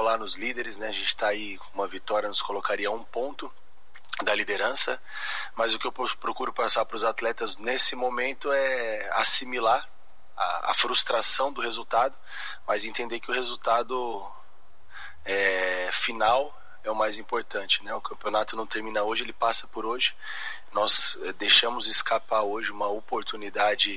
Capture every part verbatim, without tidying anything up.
colar nos líderes, né? A gente está aí com uma vitória, nos colocaria a um ponto da liderança, mas o que eu procuro passar para os atletas nesse momento é assimilar a, a frustração do resultado, mas entender que o resultado é, final é o mais importante, né? O campeonato não termina hoje, ele passa por hoje. Nós é, deixamos escapar hoje uma oportunidade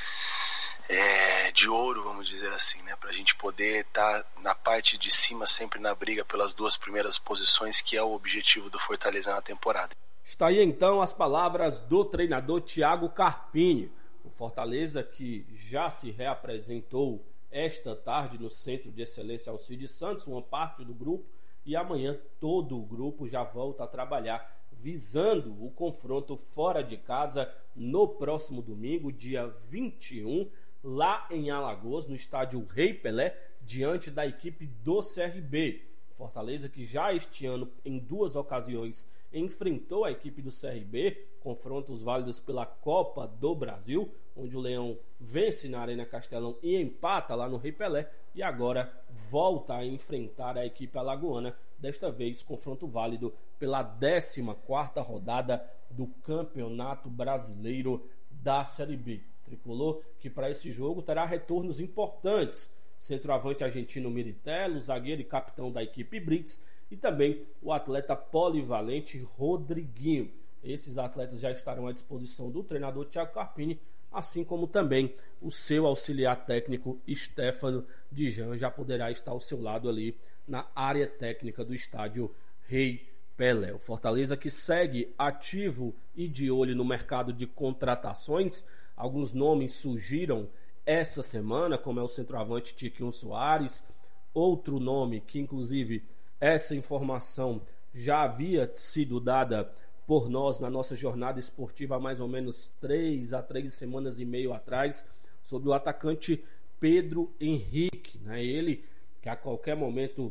É, de ouro, vamos dizer assim, né? Para a gente poder estar tá na parte de cima, sempre na briga pelas duas primeiras posições, que é o objetivo do Fortaleza na temporada. Está aí então as palavras do treinador Thiago Carpini. O Fortaleza, que já se reapresentou esta tarde no Centro de Excelência Alcides Santos, uma parte do grupo, e amanhã todo o grupo já volta a trabalhar, visando o confronto fora de casa no próximo domingo, dia vinte e um, lá em Alagoas, no estádio Rei Pelé, diante da equipe do C R B. Fortaleza, que já este ano, em duas ocasiões, enfrentou a equipe do C R B, confrontos válidos pela Copa do Brasil, onde o Leão vence na Arena Castelão e empata lá no Rei Pelé, e agora volta a enfrentar a equipe alagoana, desta vez confronto válido pela décima quarta rodada do Campeonato Brasileiro da Série B. Tricolor, que para esse jogo terá retornos importantes: centroavante argentino Miritello, zagueiro e capitão da equipe Brits, e também o atleta polivalente Rodriguinho. Esses atletas já estarão à disposição do treinador Thiago Carpini, assim como também o seu auxiliar técnico Stefano Dijan já poderá estar ao seu lado ali na área técnica do estádio Rei Pelé. O Fortaleza, que segue ativo e de olho no mercado de contratações. Alguns nomes surgiram essa semana, como é o centroavante Tiquinho Soares. Outro nome que, inclusive, essa informação já havia sido dada por nós na nossa jornada esportiva há mais ou menos três a três semanas e meio atrás, sobre o atacante Pedro Henrique, né? Ele que a qualquer momento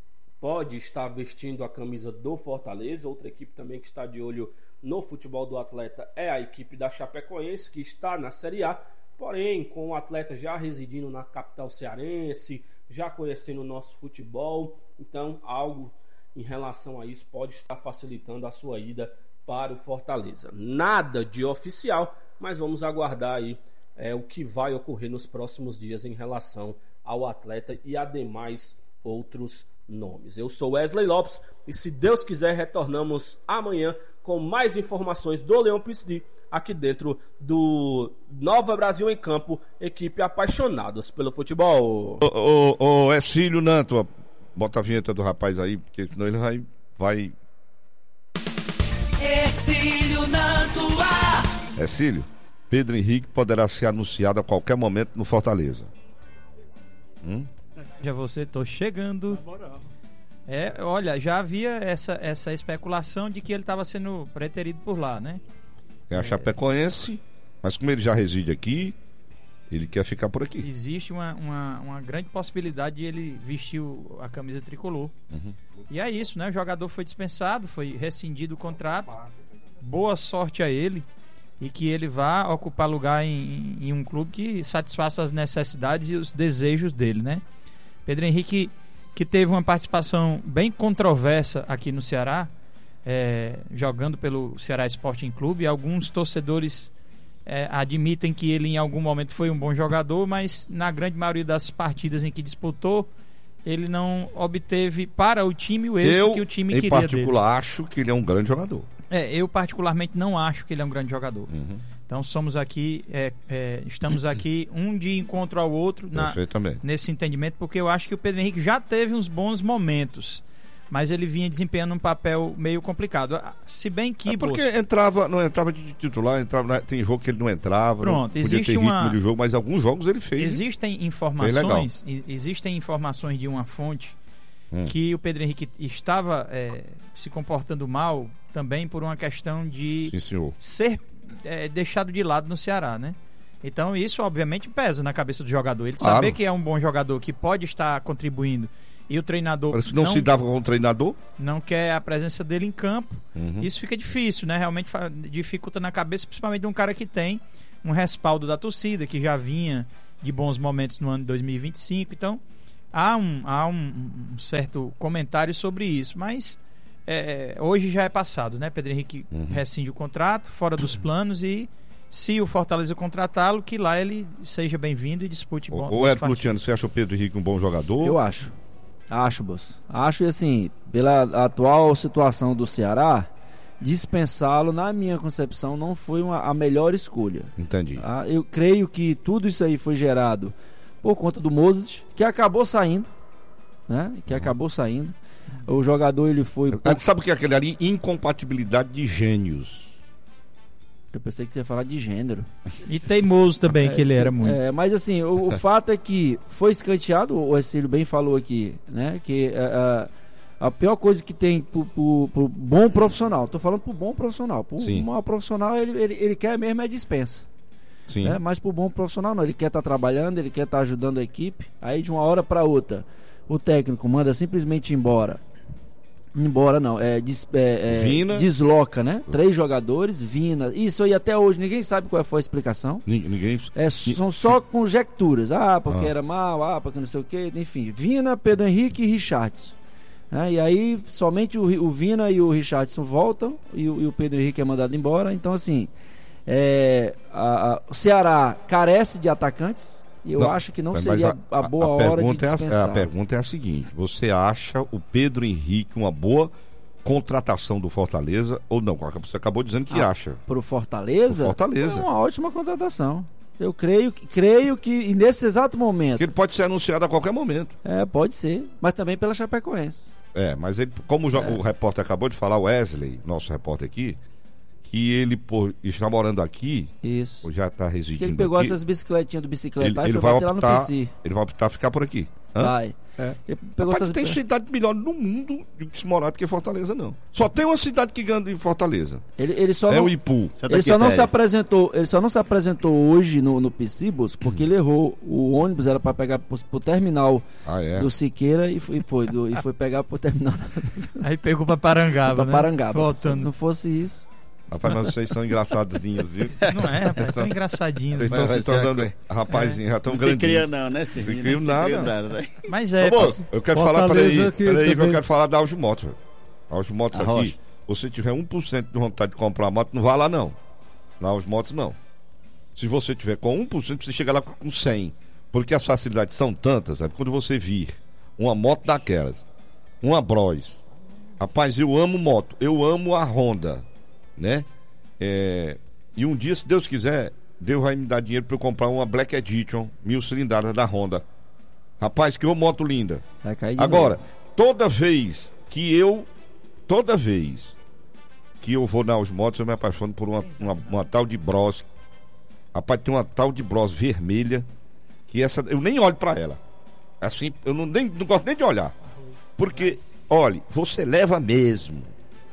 pode estar vestindo a camisa do Fortaleza. Outra equipe também que está de olho no futebol do atleta é a equipe da Chapecoense, que está na Série A, porém com o atleta já residindo na capital cearense, já conhecendo o nosso futebol, então algo em relação a isso pode estar facilitando a sua ida para o Fortaleza. Nada de oficial, mas vamos aguardar aí é, o que vai ocorrer nos próximos dias em relação ao atleta e a demais outros nomes. Eu sou Wesley Lopes e, se Deus quiser, retornamos amanhã com mais informações do Leão P C D aqui dentro do Nova Brasil em Campo, equipe apaixonados pelo futebol. Ô, ô, ô Ercílio Nanto, bota a vinheta do rapaz aí, porque senão ele vai... vai... Ercílio Nanto. Ercílio, Pedro Henrique poderá ser anunciado a qualquer momento no Fortaleza. Hum? Já você, tô chegando. É, olha, já havia essa, essa especulação de que ele estava sendo preterido por lá, né? É a Chapecoense, mas como ele já reside aqui, ele quer ficar por aqui. Existe uma, uma, uma grande possibilidade de ele vestir o, a camisa tricolor. Uhum. E é isso, né? O jogador foi dispensado, foi rescindido o contrato. Boa sorte a ele. E que ele vá ocupar lugar em, em um clube que satisfaça as necessidades e os desejos dele, né? Pedro Henrique, que teve uma participação bem controversa aqui no Ceará, é, jogando pelo Ceará Sporting Clube. Alguns torcedores é, admitem que ele em algum momento foi um bom jogador, mas na grande maioria das partidas em que disputou, ele não obteve para o time o êxito eu, que o time queria. Eu, em particular, dele. acho que ele é um grande jogador. É, eu particularmente não acho que ele é um grande jogador. Uhum. Então somos aqui, é, é, estamos aqui um de encontro ao outro na, nesse entendimento, porque eu acho que o Pedro Henrique já teve uns bons momentos, mas ele vinha desempenhando um papel meio complicado. Se bem que... É porque Bolsa, entrava, não entrava de titular, entrava, tem jogo que ele não entrava, pronto, não existe podia ter uma, ritmo de jogo, mas alguns jogos ele fez. Existem informações, existem informações de uma fonte hum. que o Pedro Henrique estava é, se comportando mal também por uma questão de Sim, ser é, deixado de lado no Ceará, né? Então isso obviamente pesa na cabeça do jogador. Ele claro. saber que é um bom jogador, que pode estar contribuindo, e o treinador Mas se não, não se dava com o treinador, não quer a presença dele em campo, uhum. isso fica difícil, né? Realmente dificulta na cabeça, principalmente de um cara que tem um respaldo da torcida, que já vinha de bons momentos no ano de dois mil e vinte e cinco. Então há um, há um, um certo comentário sobre isso, mas é, hoje já é passado, né? Pedro Henrique uhum. rescinde o contrato, fora dos planos, e se o Fortaleza contratá-lo, que lá ele seja bem-vindo e dispute bom. Ô, Érico Luciano, você acha o Pedro Henrique um bom jogador? Eu acho. Acho, Boço. Acho, e assim, pela atual situação do Ceará, dispensá-lo, na minha concepção, não foi uma, a melhor escolha. Entendi. Tá? Eu creio que tudo isso aí foi gerado por conta do Moses, que acabou saindo, né? Que uhum. acabou saindo. O jogador, ele foi... Pouco... Sabe o que é aquele ali? Incompatibilidade de gênios. Eu pensei que você ia falar de gênero. E teimoso também, é, que ele era muito. É, mas assim, o, o fato é que foi escanteado, o Ercílio bem falou aqui, né? Que uh, a pior coisa que tem pro, pro, pro bom profissional, tô falando pro bom profissional, pro Sim. mau profissional, ele, ele, ele quer mesmo é dispensa. Sim. Né? Mas pro bom profissional não, ele quer estar tá trabalhando, ele quer estar tá ajudando a equipe, aí de uma hora para outra, o técnico manda simplesmente embora. Embora não, é, des, é, é Vina. desloca, né? Três jogadores, Vina. Isso aí até hoje ninguém sabe qual foi a explicação. Ninguém. É, são só conjecturas. Ah, porque ah. era mal, ah, porque não sei o que, enfim. Vina, Pedro Henrique e Richardson. É, e aí somente o, o Vina e o Richardson voltam e o, e o Pedro Henrique é mandado embora. Então, assim, é, a, a, o Ceará carece de atacantes. E eu não, acho que não seria a, a boa a hora de dispensar. É a, a pergunta é a seguinte: você acha o Pedro Henrique uma boa contratação do Fortaleza ou não? Você acabou dizendo que ah, acha. Para o Fortaleza? Pro Fortaleza. É uma ótima contratação. Eu creio, creio que nesse exato momento... Que ele pode ser anunciado a qualquer momento. É, pode ser. Mas também pela Chapecoense. É, mas ele, como o, é. o repórter acabou de falar, o Wesley, nosso repórter aqui, que ele por está morando aqui, isso, já está residindo aqui. Que ele pegou aqui, essas bicicletinhas do bicicletário ele, e ele foi vai bater optar, lá no P C. Ele vai optar a ficar por aqui. Hã? Vai. É. Ele pegou Rapaz, essas... não tem cidade melhor no mundo de se morar do que Fortaleza, não. Só tem uma cidade que ganha de Fortaleza. Ele, ele só é não, o Ipu. Ele só não se apresentou, ele só não se apresentou hoje no, no Piscibus porque ele errou. O ônibus era para pegar pro, pro terminal ah, é? do Siqueira e foi, foi, do, e foi pegar pro terminal. Aí pegou para Parangaba, pra né? Parangaba. Voltando. Se não fosse isso... Rapaz, mas vocês são engraçadozinhos, viu? Não é, rapaz, são engraçadinhos. Vocês estão se tornando rapazinho, já estão grandinhos. Não se cria não, né? Se não se cria nada. nada né? Mas é... Ô, moço, eu quero falar, peraí, que peraí que eu também... quero falar da Auge Motos. Auge Motos A aqui, Rocha. você tiver um por cento de vontade de comprar uma moto, não vá lá não. Na Auge Motos não. Se você tiver com um por cento, você chega lá com cem. Porque as facilidades são tantas, sabe? Quando você vir uma moto daquelas, uma Bros. Rapaz, eu amo moto, eu amo a Honda, né? É, e um dia, se Deus quiser, Deus vai me dar dinheiro para eu comprar uma Black Edition mil cilindradas da Honda. Rapaz, que ô moto linda. Vai cair de Agora, novo. toda vez que eu toda vez que eu vou nas motos, eu me apaixono por uma, uma, uma tal de Bros. Rapaz, tem uma tal de Bros vermelha, que essa eu nem olho para ela. Assim, eu não, nem, não gosto nem de olhar. Porque, olhe, você leva mesmo.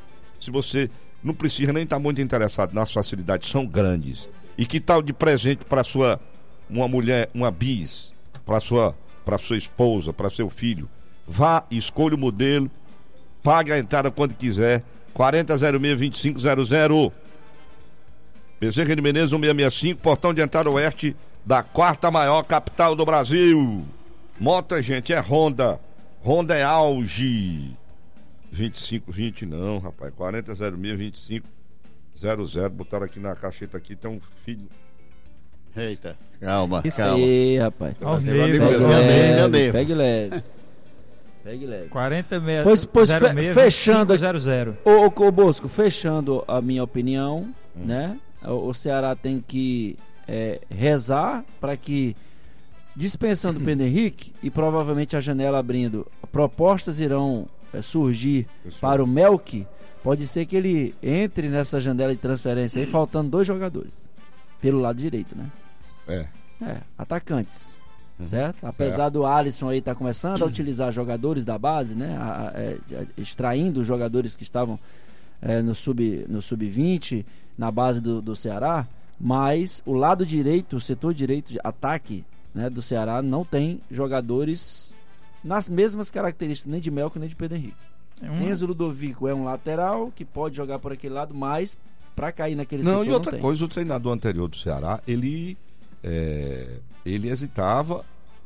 Se você não precisa nem estar muito interessado nas facilidades, são grandes. E que tal de presente para sua uma mulher, uma bis, para sua para sua esposa, para seu filho? Vá, escolha o modelo, pague a entrada quando quiser. quarenta zero seis, vinte e cinco zero zero. Bezerra de Menezes, um seis seis cinco, portão de entrada oeste da quarta maior capital do Brasil. Moto, gente, é Honda. Honda é Auge. vinte e cinco vinte não, rapaz. quarenta zero seis, vinte e cinco zero zero. Botaram aqui na caixeta aqui, tem um filho. Eita, calma, Isso calma. aí, rapaz. Ao Pegue vivo, meu Deus, leve, meu Deus. pegue leve. Pegue leve. quarenta e Pois, pois zero fe- seis, fechando vinte e cinco zero zero. Ô, ô, ô Bosco, fechando a minha opinião, hum. né? O, o Ceará tem que é, rezar para que, dispensando o Pedro Henrique e provavelmente a janela abrindo, propostas irão é, surgir Pessoal. para o Melk. Pode ser que ele entre nessa janela de transferência aí, faltando dois jogadores pelo lado direito, né? É. É, atacantes. Uhum. Certo? Apesar certo. do Alisson aí estar tá começando a utilizar jogadores da base, né? A, a, é, extraindo os jogadores que estavam é, no sub no sub vinte, na base do, do Ceará, mas o lado direito, o setor direito de ataque, né, do Ceará não tem jogadores nas mesmas características, nem de Melco nem de Pedro Henrique. É um... Enzo Ludovico é um lateral que pode jogar por aquele lado, mas para cair naquele não, setor e outra não tem. coisa, o treinador anterior do Ceará, ele é, ele hesitava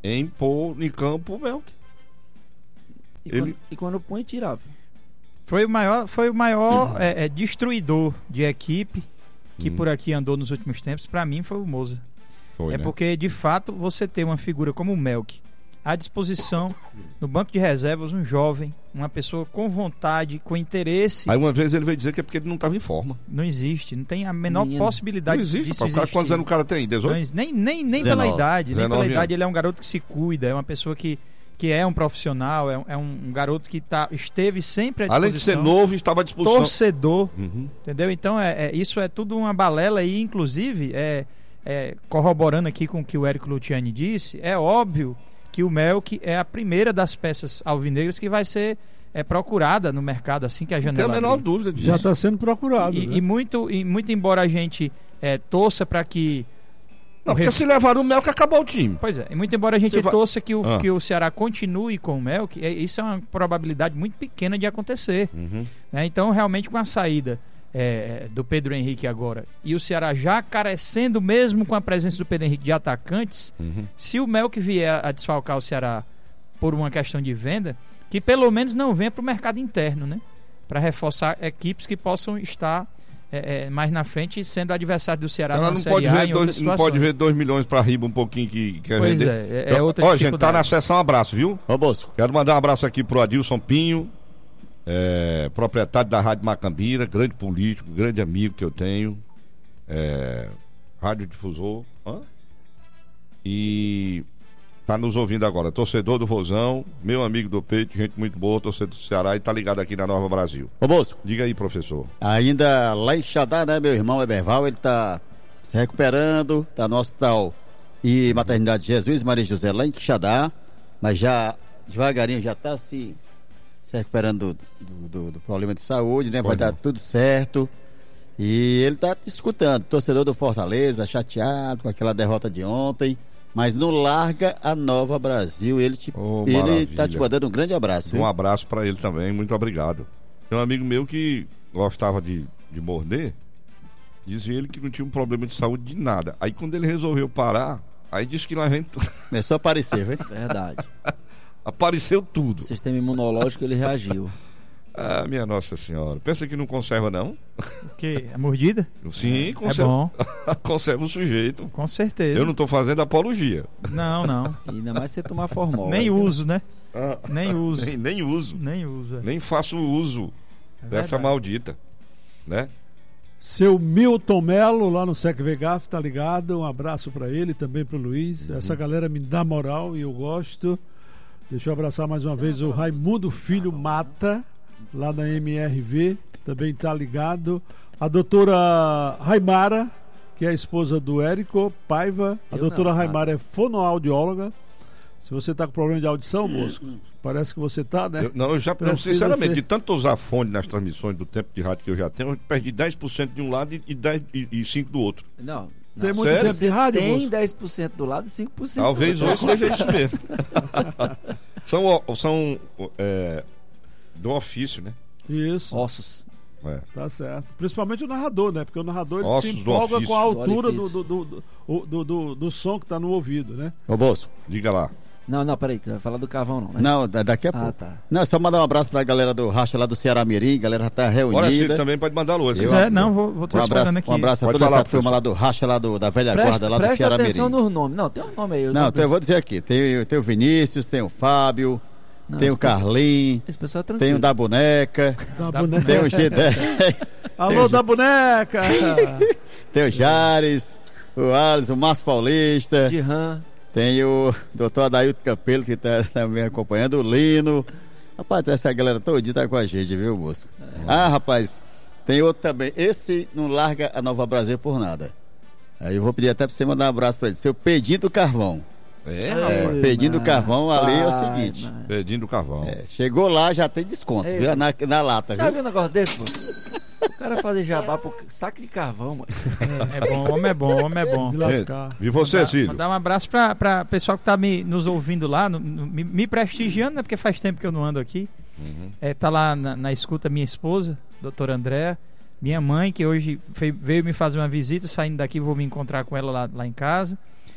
em pôr em campo o Melk. E, Ele- quando, e quando põe, tirava. Foi o maior, foi o maior é, é, destruidor de equipe que Hum. por aqui andou nos últimos tempos. Pra mim foi o Moza. Foi, É né? porque, de fato, você ter uma figura como o Melk à disposição no banco de reservas, um jovem, uma pessoa com vontade, com interesse, Aí uma vez ele veio dizer que é porque ele não estava em forma. não existe. Não tem a menor Menino. possibilidade Não existe, disso rapaz. O cara, existir. quantos anos o cara tem? Não dezoito? existe. Nem, nem, nem dezenove. pela idade, nem pela dezenove idade, anos. ele é um garoto que se cuida, é uma pessoa que, que é um profissional, é um, é um garoto que tá, esteve sempre à disposição. Além de ser novo, estava à disposição. Torcedor, Uhum. entendeu? Então é, é- isso é tudo uma balela e inclusive é, é, corroborando aqui com o que o Érico Luciani disse, é óbvio que o Melk é a primeira das peças alvinegras que vai ser é, procurada no mercado assim que a Não tem janela a menor abrir. dúvida disso. Já está sendo procurado. e, né? e muito e muito embora a gente é, torça para que Não, o porque re- se levaram o Melk, acabou o time. Pois é, e muito embora a gente Você vai- torça que o, Ah. que o Ceará continue com o Melk, é- isso é uma probabilidade muito pequena de acontecer. Uhum. Né? Então, realmente, com a saída é, do Pedro Henrique agora e o Ceará já carecendo mesmo com a presença do Pedro Henrique de atacantes, Uhum. se o Melk vier a desfalcar o Ceará por uma questão de venda, que pelo menos não venha para o mercado interno, né? Para reforçar equipes que possam estar é, é, mais na frente sendo adversário do Ceará Ela na não Série pode, A ver em outras dois, não situações. pode ver dois milhões pra riba um pouquinho que quer Pois vender. é, é, é outra Ó, gente, dificuldade. tá na sessão, um abraço, viu? Ô, Bosco. Quero mandar um abraço aqui pro Adilson Pinho, é, proprietário da Rádio Macambira, grande político, grande amigo que eu tenho, é, radiodifusor, hã? E tá nos ouvindo agora, torcedor do Vozão, meu amigo do peito, gente muito boa, torcedor do Ceará e tá ligado aqui na Nova Brasil. Ô, Bosco. Diga aí, professor. Ainda lá em Xadá, né, meu irmão Eberval, ele tá se recuperando, tá no hospital e maternidade Jesus Maria José lá em Xadá, mas já devagarinho já tá se, se recuperando do, do, do- do problema de saúde, né? Vai Pois dar não. tudo certo. E ele tá te escutando, torcedor do Fortaleza, chateado com aquela derrota de ontem, mas não larga a Nova Brasil. Ele, te, Oh, ele maravilha. tá te mandando um grande abraço. Um viu? abraço pra ele também, muito obrigado. Tem um amigo meu que gostava de, de morder, dizia ele que não tinha um problema de saúde de nada. Aí quando ele resolveu parar, aí disse que lá vem tu- Começou a aparecer, viu? Verdade. apareceu tudo. O sistema imunológico ele reagiu. Ah, minha Nossa Senhora. Pensa que não conserva, não? O quê? A mordida? Sim, É conserva, bom, conserva o sujeito. com certeza. Eu não tô fazendo apologia. Não, não. E ainda mais você tomar formol. Nem Aí, uso, né? Nem uso. Nem, nem uso. Nem uso. é. Nem faço uso É dessa verdade. maldita. Né? Seu Milton Melo, lá no Sec Vegaf, tá ligado? Um abraço pra ele, também pro Luiz. Essa galera me dá moral e eu gosto. Deixa eu abraçar mais uma vez o Raimundo Filho Mata, lá da M R V, também tá ligado. A doutora Raimara, que é a esposa do Érico Paiva. A Eu doutora não, Raimara é fonoaudióloga. Se você tá com problema de audição, moço, parece que você tá, né? Eu, não, eu já, não, Precisa sinceramente, ser. de tanto usar fone nas transmissões do tempo de rádio que eu já tenho, eu perdi dez por cento de um lado e, e, dez, e, e cinco do outro. Não. Tem não. muito Sério? tempo de rádio, Tem moço? dez por cento do lado e cinco por cento Talvez do outro. hoje seja isso mesmo. são ó, são é, do ofício, né? Isso. Ossos. É. Tá certo. Principalmente o narrador, né? Porque o narrador ele Ossos se do empolga ofício. com a altura Do do, orifício. do, do, do, do, do- do som que tá no ouvido, né? Ô, Bosco. Diga lá. Não, não, peraí, você vai falar do Carvão, não, né? Não, da- daqui a Ah, pouco. tá. Não, é só mandar um abraço pra galera do Racha lá do Ceará Mirim, galera já tá Olha, se ele reunida. também pode mandar alô. Se quiser, não, vou, vou Um tô abraço, esperando aqui. um abraço a Pode toda falar, essa turma lá do Racha lá do, da velha guarda Presta, lá do presta Ceará atenção Mirim. nos nomes. Não, tem um nome aí. eu Não, tô- então eu vou dizer aqui, tem, tem o Vinícius, tem o Fábio, Não, tem o esse pessoal- Carlinhos, Esse pessoal é tem tranquilo. o da boneca, Da Da- boneca. tem o G dez, Alô, da boneca! tem o Jares, o Alisson, o Márcio Paulista, De RAM. tem o doutor Adailton Campelo, que tá também acompanhando, o Lino. Rapaz, essa galera todinha tá com a gente, viu, moço? Ah, rapaz, tem outro também. Esse não larga a Nova Brasil por nada. Aí eu vou pedir até pra você mandar um abraço pra ele. Seu Pedinho do Carvão. É, É, rapaz. Pedinho do Carvão ali é o Pai, seguinte. mano. Pedinho do Carvão. É, chegou lá, já tem desconto, Ei, viu? Na, na lata, Já viu? viu um negócio desse, pô? O cara fazer jabá pro saco de carvão, mano. É bom, homem é bom, homem é bom. De lascar. E você, Mandar- Cílio? Mandar um abraço pra, pra pessoal que tá me, nos ouvindo lá, no- no- me, me prestigiando, né? Porque faz tempo que eu não ando aqui. É, tá lá na, na escuta minha esposa, doutora Andréa, minha mãe, que hoje fe- veio me fazer uma visita, saindo daqui vou me encontrar com ela lá, lá em casa.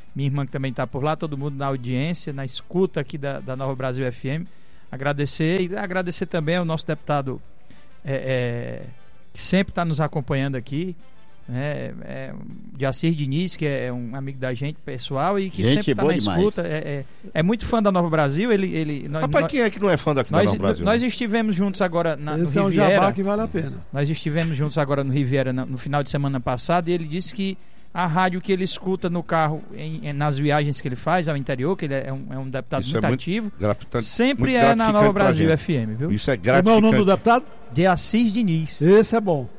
minha irmã que também está por lá, todo mundo na audiência, na escuta aqui da, da Nova Brasil F M. Agradecer e agradecer também ao nosso deputado é, é, que sempre está nos acompanhando aqui, né, é, Jacir Diniz, que é um amigo da gente, pessoal, e que gente sempre está na escuta. É, é, é muito fã da Nova Brasil. Ele, ele, nós, Rapaz, nós, quem é que não é fã daqui nós, da Nova Brasil? Nós estivemos juntos agora na, no Esse é um Riviera. jabá que vale a pena. Nós estivemos juntos agora no Riviera no, no final de semana passado, e ele disse que a rádio que ele escuta no carro, em, em, nas viagens que ele faz ao interior, que ele é um, é um deputado Isso muito, é muito ativo, gratificante, sempre muito é na Nova gratificante pra Brasil gente. F M, viu? Isso é Como é o gratificante. nome do deputado? De Assis Diniz. Esse é bom.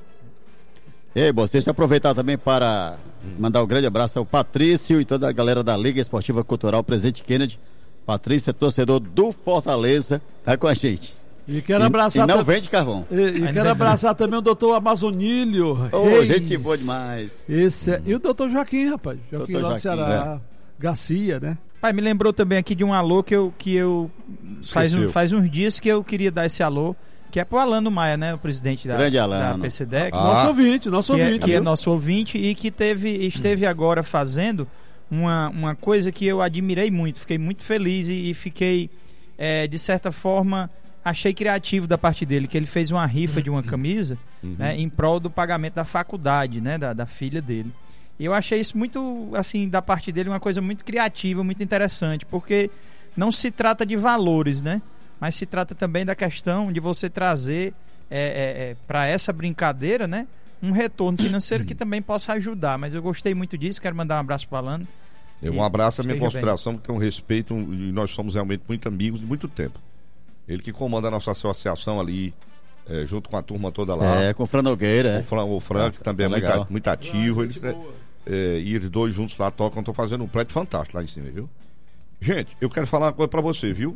Ei, você deixa eu aproveitar também para mandar um grande abraço ao Patrício e toda a galera da Liga Esportiva Cultural Presidente Kennedy. Patrício é torcedor do Fortaleza, tá com a gente. E quero E, abraçar e não tam- vende carvão. E, e quero abraçar também o doutor Amazonílio. Ô, Reis. gente boa demais. Esse é- E o doutor Joaquim, rapaz. Joaquim doutor lá do Joaquim, Ceará. Garcia, né? Pai, me lembrou também aqui de um alô que eu, que eu faz, um, Esqueceu. faz uns dias que eu queria dar esse alô, que é pro Alano Maia, né? O presidente da, Grande da Alano. P C D E C. Ah. Nosso ouvinte, nosso que, é, ouvinte. que é viu? nosso ouvinte e que teve, esteve agora fazendo uma, uma coisa que eu admirei muito, fiquei muito feliz e, e fiquei, é, de certa forma, achei criativo da parte dele, que ele fez uma rifa de uma camisa, né, em prol do pagamento da faculdade, né, da, da filha dele. E eu achei isso muito, assim, da parte dele, uma coisa muito criativa, muito interessante, porque não se trata de valores, né, mas se trata também da questão de você trazer é, é, é, para essa brincadeira, né, um retorno financeiro que também possa ajudar. Mas eu gostei muito disso, quero mandar um abraço para o Alano. Eu um abraço, a minha Esteja consideração, porque é um respeito e nós somos realmente muito amigos de muito tempo. Ele que comanda a nossa associação ali, é, junto com a turma toda lá. É, com o Fran Nogueira, O, é. Fran, o Frank Ah, também tá é muito, legal. a- muito ativo. Eles, é, é, e eles dois juntos lá tocam, estão fazendo um prédio fantástico lá em cima, viu? Gente, eu quero falar uma coisa pra você, viu?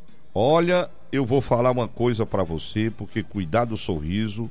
Olha, eu vou falar uma coisa pra você, porque cuidar do sorriso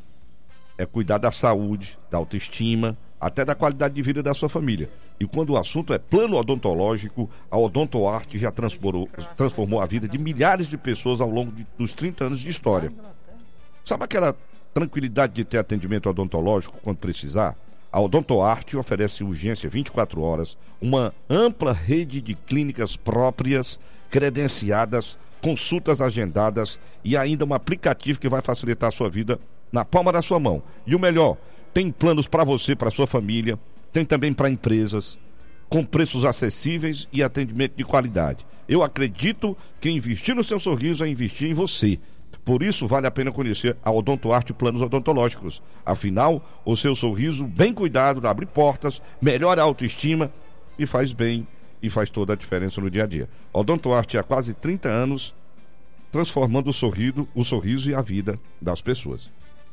é cuidar da saúde, da autoestima, até da qualidade de vida da sua família. E quando o assunto é plano odontológico, a Odontoarte já transformou, transformou a vida de milhares de pessoas ao longo de- dos trinta anos de história. Sabe aquela tranquilidade de ter atendimento odontológico quando precisar? A Odontoarte oferece urgência vinte e quatro horas, uma ampla rede de clínicas próprias, credenciadas, consultas agendadas e ainda um aplicativo que vai facilitar a sua vida na palma da sua mão. E o melhor, tem planos para você, para sua família, tem também para empresas, com preços acessíveis e atendimento de qualidade. Eu acredito que investir no seu sorriso é investir em você. Por isso, vale a pena conhecer a Odontoarte Planos Odontológicos. Afinal, o seu sorriso bem cuidado abre portas, melhora a autoestima e faz bem e faz toda a diferença no dia a dia. Odontoarte há quase trinta anos, transformando o sorriso, o sorriso e a vida das pessoas.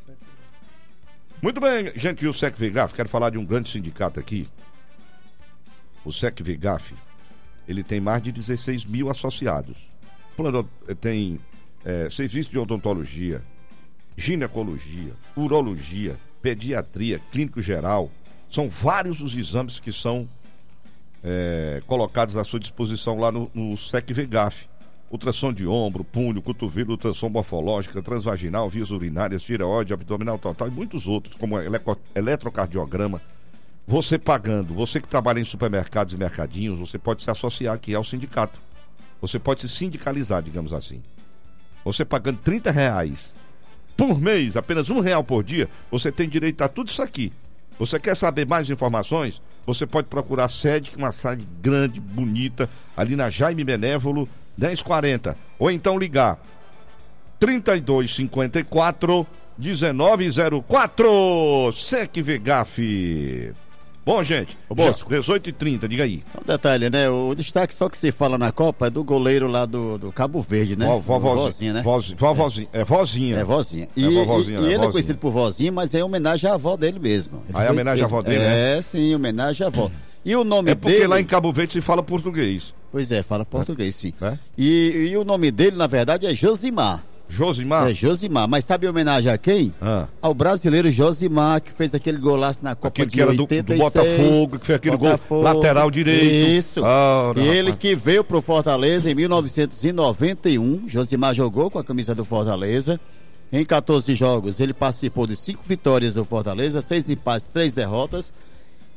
Muito bem, gente, e o SECVEGAF, quero falar de um grande sindicato aqui. O SECVEGAF, ele tem mais de dezesseis mil associados. Plano, tem é, serviço de odontologia, ginecologia, urologia, pediatria, clínico geral. São vários os exames que são é, colocados à sua disposição lá no, no SECVEGAF. Ultrassom de ombro, punho, cotovelo, ultrassom morfológica, transvaginal, vias urinárias, tireoide, abdominal total e muitos outros, como eleco- eletrocardiograma. Você pagando, você que trabalha em supermercados e mercadinhos, você pode se associar aqui ao sindicato. Você pode se sindicalizar, digamos assim. Você pagando trinta reais por mês, apenas um real por dia, você tem direito a tudo isso aqui. Você quer saber mais informações? Você pode procurar a sede, que é uma sede grande, bonita, ali na Jaime Benévolo, dez quarenta. Ou então ligar trinta e dois cinquenta e quatro, dezenove zero quatro. SECVEGAF. Bom, gente, Ô, Bosco. dezoito e trinta, diga aí. Só um detalhe, né? O destaque só que se fala na Copa é do goleiro lá do, do Cabo Verde, né? Vo- vovozinha, Vozinha, né? voz- vovozinha, é vozinha. É vozinha. E, É vovozinha, e- e é ele é vozinha. conhecido por vozinha, mas é em homenagem à avó dele mesmo. Ele Ah, é foi- homenagem à avó dele, né? É, sim, homenagem à avó. E o nome É porque dele... lá em Cabo Verde se fala português, Pois é, fala português, sim. né? E, e o nome dele, na verdade, é Josimar. Josimar? É Josimar. Mas sabe em homenagem a quem? Ah. Ao brasileiro Josimar, que fez aquele golaço na Copa Aquele de que era do, oitenta do e seis. Botafogo, que fez aquele Botafogo. gol lateral direito. Isso. Ah, E ele rapaz. que veio pro Fortaleza em mil novecentos e noventa e um. Josimar jogou com a camisa do Fortaleza. Em quatorze jogos, ele participou de cinco vitórias do Fortaleza, seis empates, três derrotas.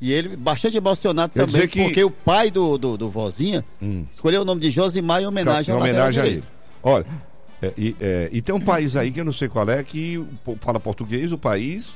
E ele bastante emocionado Quer também, dizer que- porque o pai do, do, do Vozinha Hum. escolheu o nome de Josimar em homenagem Em ao homenagem a lateral ele. Olha, é, e, é, e tem um país aí que eu não sei qual é, que pô, fala português, o país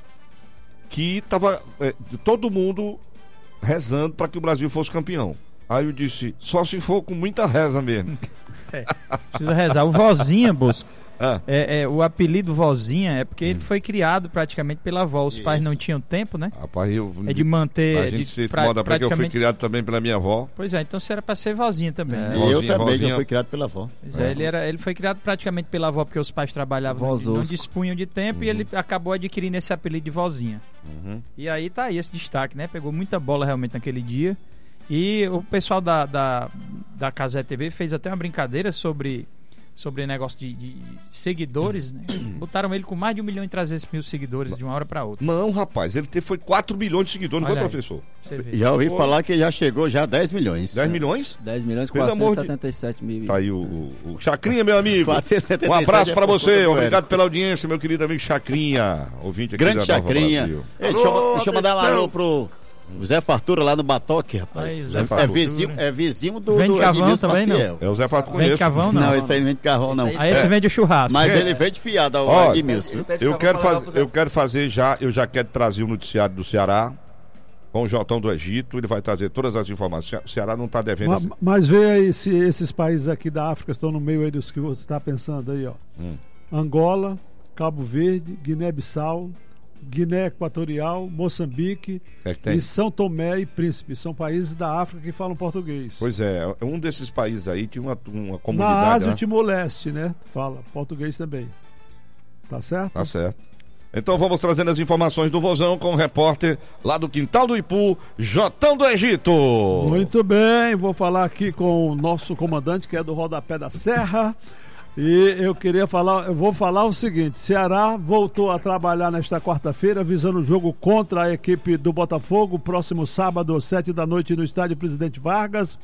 que tava é, todo mundo rezando para que o Brasil fosse campeão. Aí eu disse, só se for com muita reza mesmo. Precisa rezar. O Vozinha, Bosco, Ah, é, é, o apelido Vozinha é porque ele foi criado praticamente pela avó. Os Isso. pais não tinham tempo, né? rapaz, eu. É de manter. A gente de se pra- incomoda porque eu fui praticamente- criado também pela minha avó. Pois é, então você era pra ser Vozinha também, né? E eu Vozinha, também, Vozinha. que eu fui criado pela avó. Pois é, ele, era, ele foi criado praticamente pela avó porque os pais trabalhavam, não Vozosco. dispunham de tempo e ele acabou adquirindo esse apelido de Vozinha. Uhum. E aí tá aí esse destaque, né? Pegou muita bola realmente naquele dia. E o pessoal da, da, da Casé T V fez até uma brincadeira sobre, sobre negócio de, de seguidores, né? Botaram ele com mais de um milhão e trezentos mil seguidores de uma hora pra outra. Não, rapaz, ele teve, foi quatro milhões de seguidores, não Olha foi, aí. professor? Você vê. Já ouvi falar que já chegou já a dez milhões. dez milhões? dez milhões Pelo amor de- quatrocentos e setenta e sete mil. Tá aí o, o, o Chacrinha, meu amigo. quatrocentos e setenta e Um sete abraço é pra por você, conta do obrigado Hélio. pela audiência, meu querido amigo Chacrinha, ouvinte aqui Grande da Nova Chacrinha. Brasil. Ei, deixa, eu, Alô, deixa eu mandar um atenção. alô pro Zé Fartura lá no Batoque, rapaz. Aí, Zé é, é Fartura. vizinho, é vizinho do, Vem do de Cavão Edmilson também, não? Maciel. É o Zé Fato Vem de conheço. Cavão, não. Não, esse aí não vem de carrão, não. Esse Aí esse vende o churrasco. Mas É. ele vem de fiado ao Olha, Edmilson. viu? Eu quero, fazer, eu quero fazer já, eu já quero trazer o noticiário do Ceará com o Jotão do Egito, ele vai trazer todas as informações. O Ceará não está devendo. Mas, assim. mas vê aí se esses países aqui da África estão no meio aí dos que você está pensando aí, ó. Hum. Angola, Cabo Verde, Guiné-Bissau, Guiné Equatorial, Moçambique É que tem. e São Tomé e Príncipe. São países da África que falam português. Pois é, um desses países aí tinha uma, uma Na comunidade. Ásia, né? o Timor-Leste, né? Fala português também. Tá certo? Tá certo. Então vamos trazendo as informações do Vozão com o repórter lá do Quintal do Ipu, Jotão do Egito. Muito bem, vou falar aqui com o nosso comandante, que é do Rodapé da Serra. E eu queria falar, eu vou falar o seguinte: Ceará voltou a trabalhar nesta quarta-feira, visando o jogo contra a equipe do Botafogo, próximo sábado, às sete da noite, no estádio Presidente Vargas.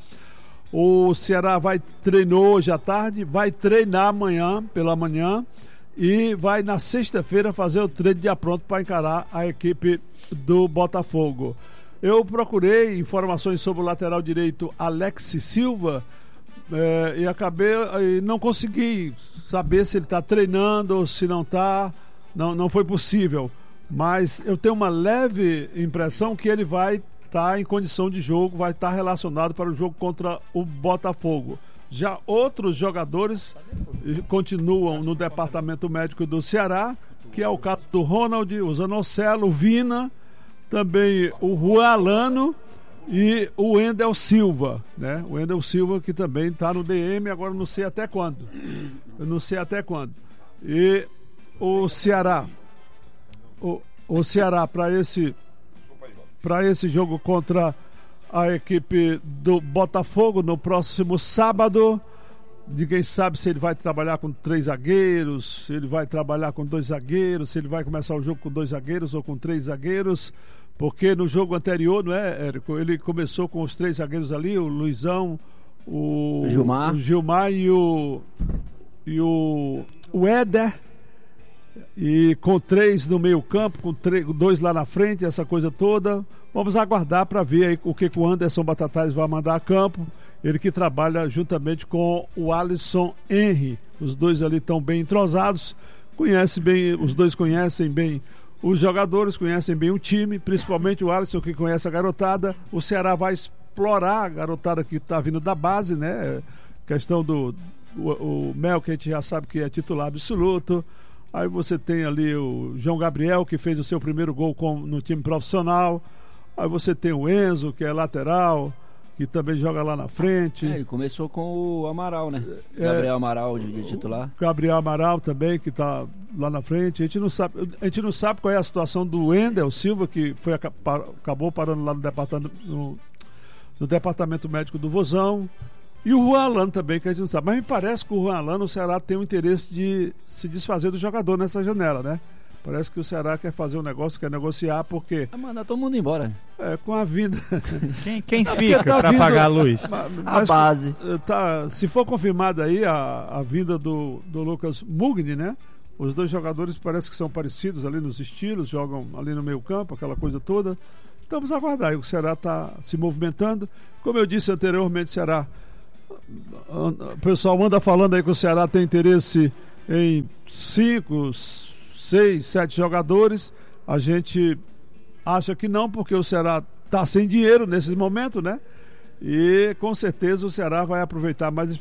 O Ceará vai treinou hoje à tarde, vai treinar amanhã, pela manhã, e vai na sexta-feira fazer o treino de pronto para encarar a equipe do Botafogo. Eu procurei informações sobre o lateral direito Alex Silva, É, e acabei e não consegui saber se ele está treinando ou se não está. Não, não foi possível. Mas eu tenho uma leve impressão que ele vai estar em condição de jogo, vai estar relacionado para o jogo contra o Botafogo. Já outros jogadores continuam no departamento médico do Ceará, que é o caso do Ronald, o Zanocelo, o Vina, também o Juan Alano e o Wendel Silva, né? O Wendel Silva que também está no D M, agora não sei até quando. Eu não sei até quando. E o Ceará, o, o Ceará para esse para esse jogo contra a equipe do Botafogo no próximo sábado. Ninguém sabe se ele vai trabalhar com três zagueiros, se ele vai trabalhar com dois zagueiros, se ele vai começar o jogo com dois zagueiros ou com três zagueiros. Porque no jogo anterior, não é, Érico? Ele começou com os três zagueiros ali, o Luizão, o Gilmar, o Gilmar e o e o, o Éder, e com três no meio campo, com três, dois lá na frente, essa coisa toda. Vamos aguardar para ver aí o que, que o Anderson Batatais vai mandar a campo. Ele que trabalha juntamente com o Alisson Henry. Os dois ali estão bem entrosados, conhece bem, os dois conhecem bem os jogadores, conhecem bem o time, principalmente o Alisson, que conhece a garotada. O Ceará vai explorar a garotada que está vindo da base, né? Questão do o, o Mel, que a gente já sabe que é titular absoluto. Aí você tem ali o João Gabriel, que fez o seu primeiro gol com, no time profissional. Aí você tem o Enzo, que é lateral, que também joga lá na frente. É, ele começou com o Amaral, né? É, Gabriel Amaral de, de titular. Gabriel Amaral também, que está lá na frente. A gente não sabe, a gente não sabe qual é a situação do Wendel Silva, que foi, acabou parando lá no departamento, no, no departamento médico do Vozão. E o Juan Alano também, que a gente não sabe. Mas me parece que o Juan Alano, o Ceará tem o interesse de se desfazer do jogador nessa janela, né? Parece que o Ceará quer fazer um negócio, quer negociar, porque Vai mandar todo mundo embora. é, com a vinda... Quem, quem fica tá pra vindo- pagar a luz? Ma- A mas, base. eh, tá, se for confirmada aí a, a vinda do, do Lucas Mugni, né? Os dois jogadores parece que são parecidos ali nos estilos, jogam ali no meio campo, aquela coisa toda. Vamos aguardar. O Ceará está se movimentando. Como eu disse anteriormente, o Ceará. O pessoal anda falando aí que o Ceará tem interesse em cinco, seis, sete jogadores. A gente acha que não, porque o Ceará está sem dinheiro nesse momento, né? E com certeza o Ceará vai aproveitar mais.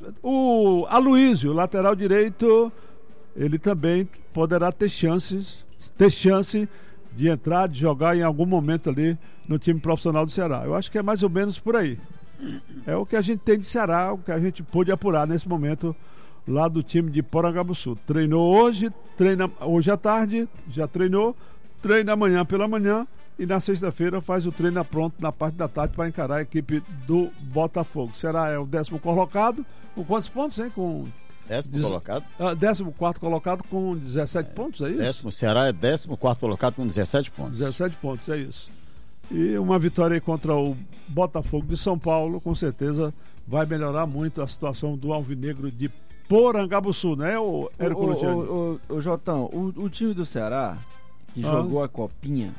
O Aloísio, lateral direito, ele também poderá ter chances, ter chance de entrar, de jogar em algum momento ali no time profissional do Ceará. Eu acho que é mais ou menos por aí. É o que a gente tem de Ceará, o que a gente pôde apurar nesse momento lá do time de Porangabuçu. Treinou hoje, treina hoje à tarde, já treinou, treina amanhã pela manhã e na sexta-feira faz o treino pronto na parte da tarde para encarar a equipe do Botafogo. Ceará é o décimo colocado, com quantos pontos, hein? Com Décimo Dez... colocado? Ah, décimo quarto colocado com dezessete é, pontos, é isso? Décimo, Ceará é décimo quarto colocado com dezessete pontos. dezessete pontos, é isso. E uma vitória aí contra o Botafogo de São Paulo, com certeza vai melhorar muito a situação do Alvinegro de Porangabuçu, né, o Érico Luciano? O, o, o, o Jotão, o, o time do Ceará, que ah. jogou a Copinha,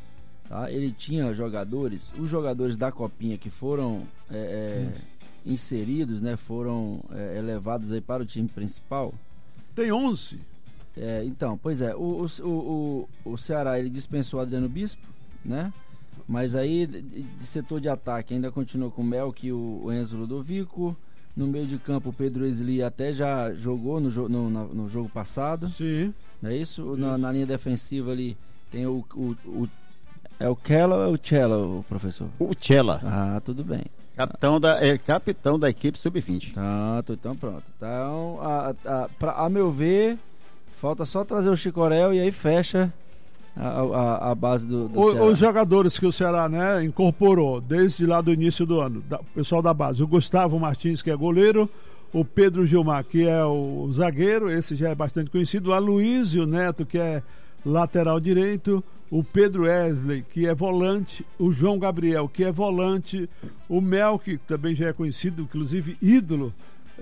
tá? Ele tinha jogadores, os jogadores da Copinha que foram é, é, hum. inseridos, né, foram é, elevados aí para o time principal. Tem onze. É, então, pois é, o, o, o, o Ceará, ele dispensou o Adriano Bispo, né? Mas aí, de, de setor de ataque, ainda continuou com o Melk e o, o Enzo Ludovico. No meio de campo, o Pedro Esli até já jogou no, no, no, no jogo passado. Sim. Não é isso? Na, na linha defensiva ali, tem o... o, o é o Kella ou é o Chela, o professor? O Chela. Ah, tudo bem. Capitão da, é capitão da equipe sub vinte. Tá, então pronto. Então, a, a, pra, a meu ver, falta só trazer o Chicorel e aí fecha a, a, a base do, do o, Ceará. Os jogadores que o Ceará, né, incorporou desde lá do início do ano, da, o pessoal da base, o Gustavo Martins, que é goleiro, o Pedro Gilmar, que é o zagueiro, esse já é bastante conhecido, o Aloísio Neto, que é lateral direito, o Pedro Wesley, que é volante, o João Gabriel, que é volante, o Mel, que também já é conhecido, inclusive ídolo,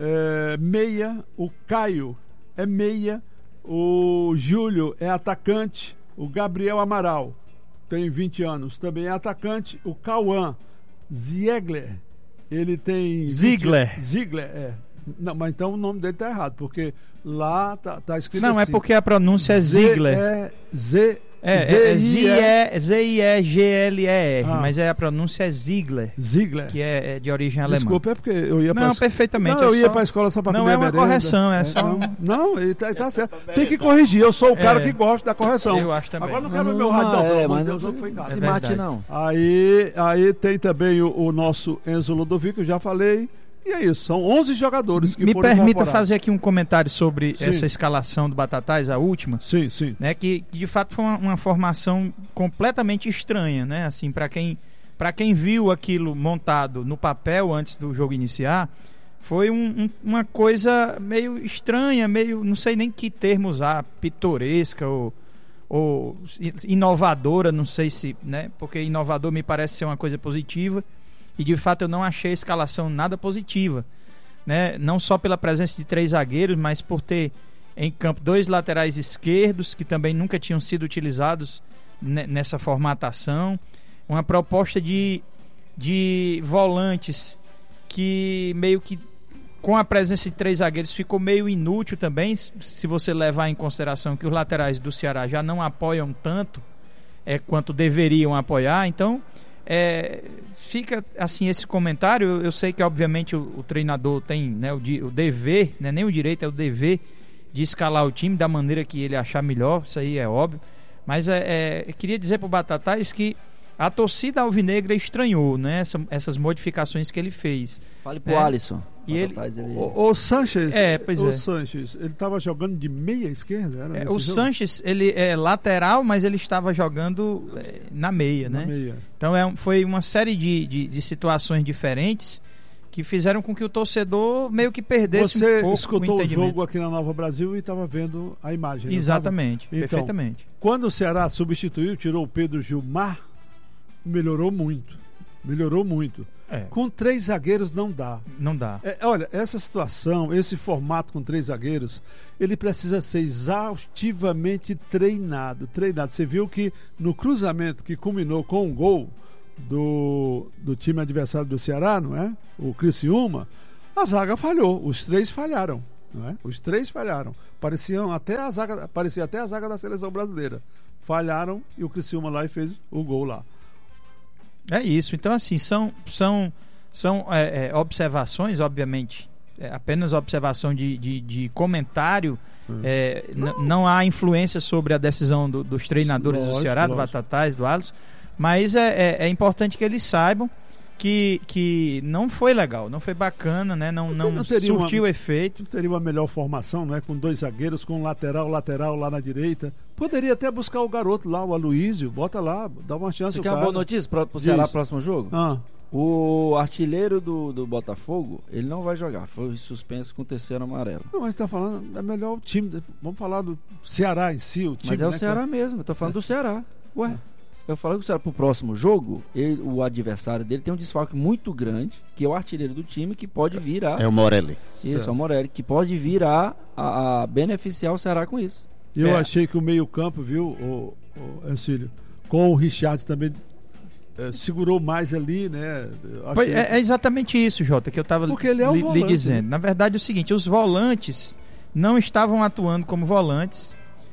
é, meia, o Caio é meia, o Júlio é atacante, o Gabriel Amaral tem vinte anos, também é atacante, o Cauã Ziegler, ele tem... Ziegler. vinte... Ziegler, é. Não, mas então o nome dele tá errado, porque lá tá, tá escrito Não, assim. é porque a pronúncia é Ziegler. É Z... É, é Z I E G L E R, ah. mas é, a pronúncia é Ziegler. Ziegler. Que é, é de origem alemã. Desculpa, é porque eu ia pra... Não, perfeitamente. Não, eu é ia só... pra escola só pra Não comer é uma merenda. correção, é, é só... Não, não ele tá, tá certo. Tem que corrigir, eu sou o cara é. que gosta da correção. Eu acho também. Agora não quero ver meu rádio, não, é, pelo amor mas de Deus, não, não foi cara. Se é mate, não. Aí, aí tem também o, o nosso Enzo Ludovico, eu já falei. E é isso, são onze jogadores que Me foram permita fazer aqui um comentário sobre sim. essa escalação do Batatais, a última. Sim, sim. Né, que de fato foi uma, uma formação completamente estranha, né? Assim, para quem, para quem viu aquilo montado no papel antes do jogo iniciar, foi um, um, uma coisa meio estranha, meio, não sei nem que termo usar, pitoresca ou, ou inovadora, não sei se, né? Porque inovador me parece ser uma coisa positiva. E de fato eu não achei a escalação nada positiva, né? Não só pela presença de três zagueiros, mas por ter em campo dois laterais esquerdos que também nunca tinham sido utilizados nessa formatação. Uma proposta de, de volantes que meio que com a presença de três zagueiros ficou meio inútil também, se você levar em consideração que os laterais do Ceará já não apoiam tanto é, quanto deveriam apoiar. Então É, fica assim esse comentário. Eu sei que obviamente o, o treinador tem, né, o, o dever, né, nem o direito, é o dever de escalar o time da maneira que ele achar melhor, isso aí é óbvio, mas é, é, eu queria dizer para o Batatais que a torcida alvinegra estranhou, né, essa, essas modificações que ele fez. Fale pro né? Alisson. E ele, ele... O, o Sanches, é, pois o é. Sanches, ele estava jogando de meia esquerda? Era é, o jogo? Sanches, ele é lateral, mas ele estava jogando é, na meia, na né? Meia. Então é, foi uma série de, de, de situações diferentes que fizeram com que o torcedor meio que perdesse Você um pouco escutou o o jogo aqui na Nova Brasil e estava vendo a imagem. Exatamente, então, perfeitamente. Quando o Ceará substituiu, tirou o Pedro Gilmar, melhorou muito. Melhorou muito. É. Com três zagueiros não dá. Não dá. É, olha, essa situação, esse formato com três zagueiros, ele precisa ser exaustivamente treinado. Treinado. Você viu que no cruzamento que culminou com um gol, do, do time adversário do Ceará, não é? O Criciúma, a zaga falhou, os três falharam, não é? Os três falharam. Pareciam até a zaga, parecia até a zaga da seleção brasileira. Falharam e o Criciúma lá e fez o gol lá. É isso. Então, assim, são, são, são é, é, observações, obviamente, é apenas observação de, de, de comentário. Hum. É, não. não há influência sobre a decisão do, dos treinadores lógico, do Ceará, lógico. do Batatais, do Alisson, mas é, é, é importante que eles saibam que, que não foi legal, não foi bacana, né? Não, não, não surtiu uma, efeito. Teria uma melhor formação, né? Com dois zagueiros, com um lateral, lateral lá na direita. Poderia até buscar o garoto lá, o Aloísio, bota lá, dá uma chance. Você quer uma boa notícia para o Ceará próximo jogo? Ah. O artilheiro do, do Botafogo, ele não vai jogar, foi suspenso com o terceiro amarelo. Não, mas tá falando, é melhor o time, vamos falar do Ceará em si, o time. Mas é o né, Ceará que... mesmo, eu tô falando é. do Ceará. Ué, é. eu falei que o Ceará pro próximo jogo, ele, o adversário dele tem um desfalque muito grande, que é o artilheiro do time, que pode vir a... É o Morelli. Isso, certo. É o Morelli, que pode vir a, a, a beneficiar o Ceará com isso. Eu é. achei que o meio campo, viu, o, o Ercílio, com o Richards também... É, segurou mais ali, né? Achei... É, é exatamente isso, Jota, que eu estava é lhe, volante, lhe dizendo. né? Na verdade é o seguinte, os volantes não estavam atuando como volantes.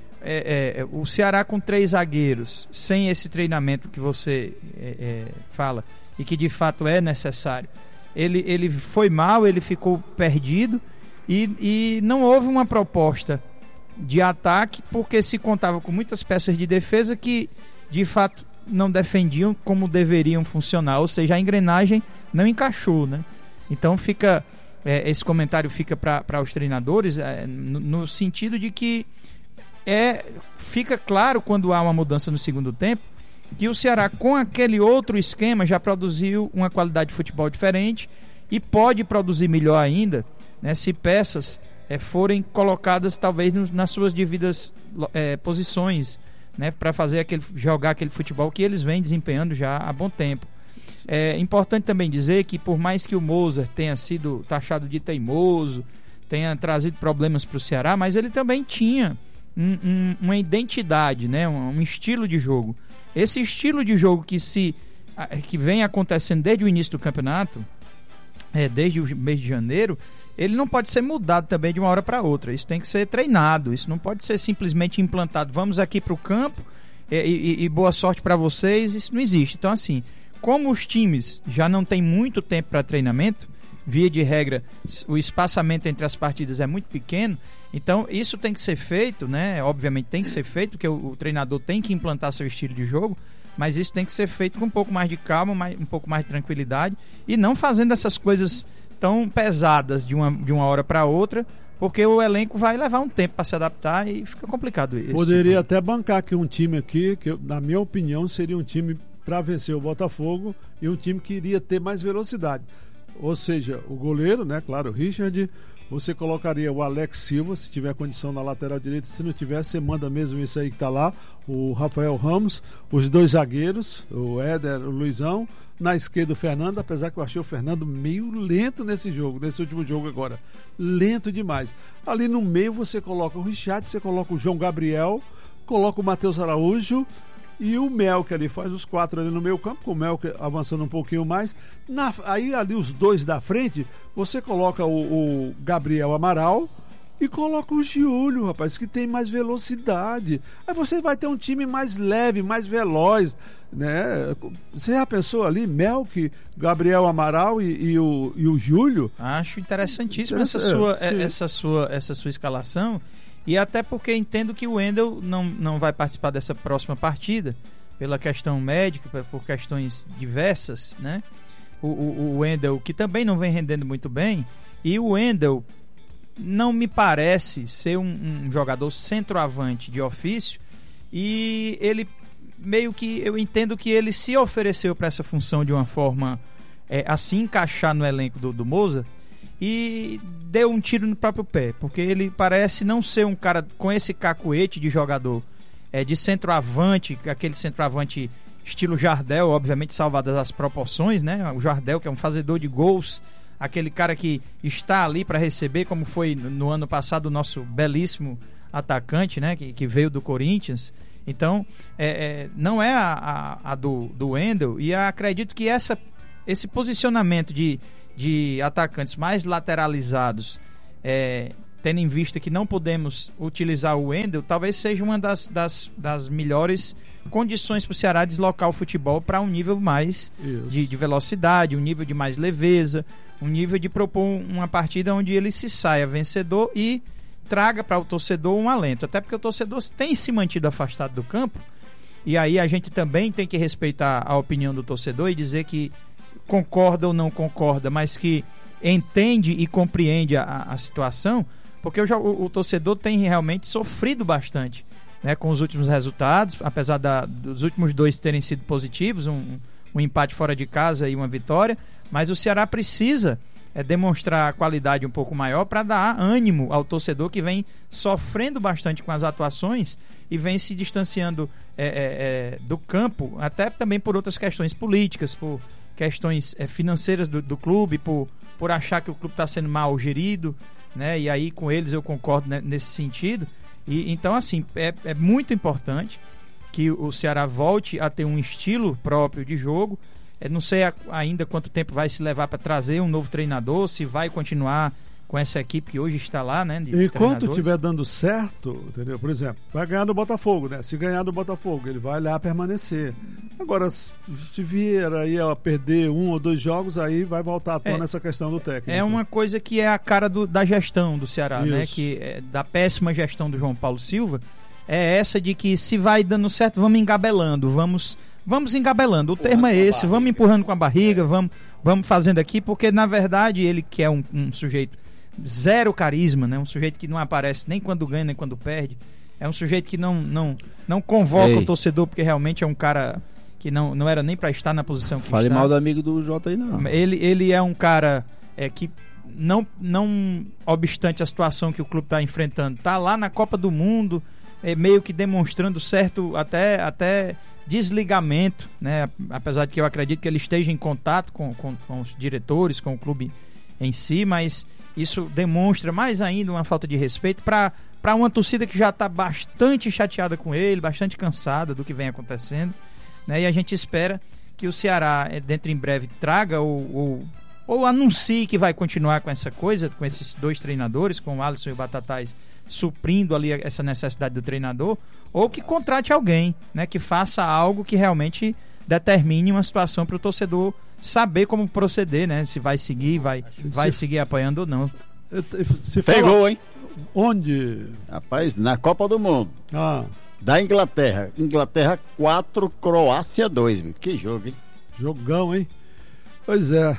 É, é, o Ceará com três zagueiros, sem esse treinamento que você é, é, fala, e que de fato é necessário, ele, ele foi mal, ele ficou perdido e, e não houve uma proposta de ataque, porque se contava com muitas peças de defesa que de fato não defendiam como deveriam funcionar, ou seja, a engrenagem não encaixou, né? Então fica é, esse comentário fica para os treinadores é, no, no sentido de que é, fica claro quando há uma mudança no segundo tempo que o Ceará com aquele outro esquema já produziu uma qualidade de futebol diferente e pode produzir melhor ainda, né, se peças é, forem colocadas talvez no, nas suas devidas é, posições, né, para fazer aquele, jogar aquele futebol que eles vêm desempenhando já há bom tempo. É importante também dizer que por mais que o Moser tenha sido taxado de teimoso, tenha trazido problemas para o Ceará, mas ele também tinha um, um, uma identidade, né, um, um estilo de jogo. Esse estilo de jogo que, se, que vem acontecendo desde o início do campeonato, é, desde o mês de janeiro, ele não pode ser mudado também de uma hora para outra. Isso tem que ser treinado, isso não pode ser simplesmente implantado. Vamos aqui para o campo e, e, e boa sorte para vocês. Isso não existe. Então, assim, como os times já não têm muito tempo para treinamento, via de regra, o espaçamento entre as partidas é muito pequeno, então isso tem que ser feito, né? Obviamente tem que ser feito, porque o, o treinador tem que implantar seu estilo de jogo, mas isso tem que ser feito com um pouco mais de calma, mais, um pouco mais de tranquilidade, e não fazendo essas coisas tão pesadas de uma, de uma hora para outra, porque o elenco vai levar um tempo para se adaptar e fica complicado isso. Poderia até bancar que um time aqui, que eu, na minha opinião seria um time para vencer o Botafogo e um time que iria ter mais velocidade. Ou seja, o goleiro, né, claro, o Richard, você colocaria o Alex Silva, se tiver condição na lateral direita, se não tiver, você manda mesmo isso aí que tá lá, o Rafael Ramos, os dois zagueiros, o Éder, o Luizão, na esquerda o Fernando, apesar que eu achei o Fernando meio lento nesse jogo, nesse último jogo agora, lento demais. Ali no meio você coloca o Richard, você coloca o João Gabriel, coloca o Matheus Araújo e o Melk ali, faz os quatro ali no meio campo, com o Melk avançando um pouquinho mais. Na, aí ali os dois da frente, você coloca o, o Gabriel Amaral e coloca o Giulio, rapaz, que tem mais velocidade. Aí você vai ter um time mais leve, mais veloz, né? Você já pensou ali, Melk, Gabriel Amaral e, e o, e o Giulio? Acho interessantíssima essa, sua, é, essa, sua, essa sua escalação. E até porque entendo que o Wendel não, não vai participar dessa próxima partida, pela questão médica, por questões diversas, né? O, o, o Wendel, que também não vem rendendo muito bem, e o Wendel não me parece ser um, um jogador centroavante de ofício, e ele meio que, eu entendo que ele se ofereceu para essa função de uma forma é, a se encaixar no elenco do, do Moza, e deu um tiro no próprio pé, porque ele parece não ser um cara com esse cacuete de jogador é, de centroavante, aquele centroavante estilo Jardel, obviamente salvadas as proporções, né? O Jardel, que é um fazedor de gols, aquele cara que está ali para receber, como foi no ano passado o nosso belíssimo atacante, né, que, que veio do Corinthians. Então, é, é, não é a, a, a do, do Wendel, e acredito que essa, esse posicionamento de, de atacantes mais lateralizados, é, tendo em vista que não podemos utilizar o Wendel, talvez seja uma das, das, das melhores condições para o Ceará deslocar o futebol para um nível mais de, de velocidade, um nível de mais leveza, um nível de propor uma partida onde ele se saia vencedor e traga para o torcedor um alento, até porque o torcedor tem se mantido afastado do campo, e aí a gente também tem que respeitar a opinião do torcedor e dizer que concorda ou não concorda, mas que entende e compreende a, a situação, porque o, o, o torcedor tem realmente sofrido bastante, né, com os últimos resultados, apesar da, dos últimos dois terem sido positivos, um, um empate fora de casa e uma vitória, mas o Ceará precisa é demonstrar a qualidade um pouco maior para dar ânimo ao torcedor que vem sofrendo bastante com as atuações e vem se distanciando é, é, é, do campo, até também por outras questões políticas, por questões é, financeiras do, do clube, por, por achar que o clube está sendo mal gerido, né? E aí com eles eu concordo, né, nesse sentido. E, então, assim, é, é muito importante que o Ceará volte a ter um estilo próprio de jogo. Eu não sei a, ainda quanto tempo vai se levar para trazer um novo treinador, se vai continuar com essa equipe que hoje está lá, né? De Enquanto estiver dando certo, entendeu? Por exemplo, vai ganhar do Botafogo, né? Se ganhar do Botafogo, ele vai lá permanecer. Agora, se vier aí a perder um ou dois jogos, aí vai voltar à tona é, essa questão do técnico. É uma coisa que é a cara do, da gestão do Ceará, Isso. né? Que é da péssima gestão do João Paulo Silva, é essa de que se vai dando certo, vamos engabelando, vamos... Vamos engabelando, o termo é esse, vamos empurrando com a barriga, vamos, vamos fazendo aqui, porque na verdade ele que é um, um sujeito zero carisma, né? Um sujeito que não aparece nem quando ganha nem quando perde, é um sujeito que não, não, não convoca Ei. o torcedor, porque realmente é um cara que não, não era nem para estar na posição que Fale está. mal do amigo do Jota aí não. Ele, ele é um cara é, que não, não obstante a situação que o clube está enfrentando, está lá na Copa do Mundo, é, meio que demonstrando certo até... até desligamento, né? Apesar de que eu acredito que ele esteja em contato com, com, com os diretores, com o clube em si, mas isso demonstra mais ainda uma falta de respeito para para uma torcida que já está bastante chateada com ele, bastante cansada do que vem acontecendo, né? E a gente espera que o Ceará, dentro em breve, traga ou, ou, ou anuncie que vai continuar com essa coisa, com esses dois treinadores, com o Alisson e o Batatais, suprindo ali essa necessidade do treinador, ou que contrate alguém, né, que faça algo que realmente determine uma situação para o torcedor saber como proceder, né, se vai seguir, vai, vai se... seguir apoiando ou não. Se Pegou, fala... hein? Onde? Rapaz, na Copa do Mundo. Ah. Da Inglaterra. Inglaterra quatro, Croácia dois. Que jogo, hein? Jogão, hein? Pois é.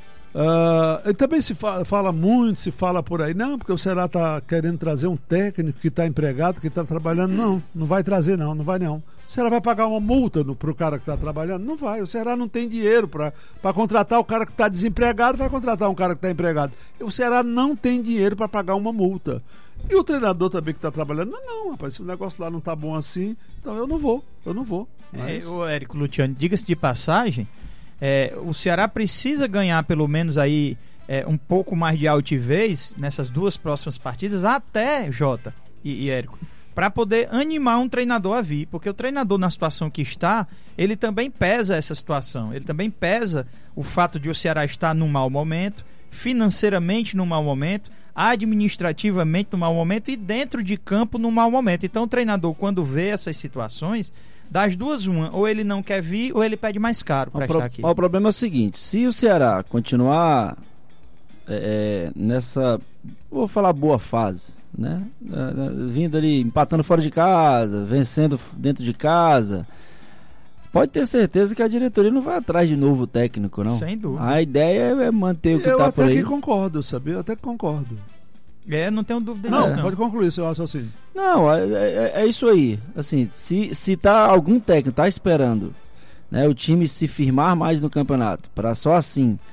Uh, e também se fala, fala muito, se fala por aí, não, porque o Ceará está querendo trazer um técnico que está empregado, que está trabalhando. Não, não vai trazer não, não vai não. O Ceará vai pagar uma multa para o cara que está trabalhando? Não vai, o Ceará não tem dinheiro para contratar o cara que está desempregado, vai contratar um cara que está empregado. O Ceará não tem dinheiro para pagar uma multa. E o treinador também que está trabalhando, não, não, rapaz, se o negócio lá não está bom assim, então eu não vou, eu não vou. Mas... É, o Érico Luciano, diga-se de passagem, É, o Ceará precisa ganhar pelo menos aí é, um pouco mais de altivez nessas duas próximas partidas, até Jota e, e Érico, para poder animar um treinador a vir, porque o treinador na situação que está, ele também pesa essa situação, ele também pesa o fato de o Ceará estar num mau momento, financeiramente num mau momento, administrativamente num mau momento e dentro de campo num mau momento. Então o treinador, quando vê essas situações, das duas, uma, ou ele não quer vir, ou ele pede mais caro para estar aqui. O problema é o seguinte, se o Ceará continuar é, nessa, vou falar boa fase, né? Vindo ali, empatando fora de casa, vencendo dentro de casa, pode ter certeza que a diretoria não vai atrás de novo técnico, não. Sem dúvida. A ideia é manter o que está por aí. Eu até que concordo, sabe? Eu até que concordo. É, não tenho dúvida não, disso, não. Pode concluir seu raciocínio. Não, é, é, é isso aí. Assim, se, se tá algum técnico tá esperando, né, o time se firmar mais no campeonato, para só assim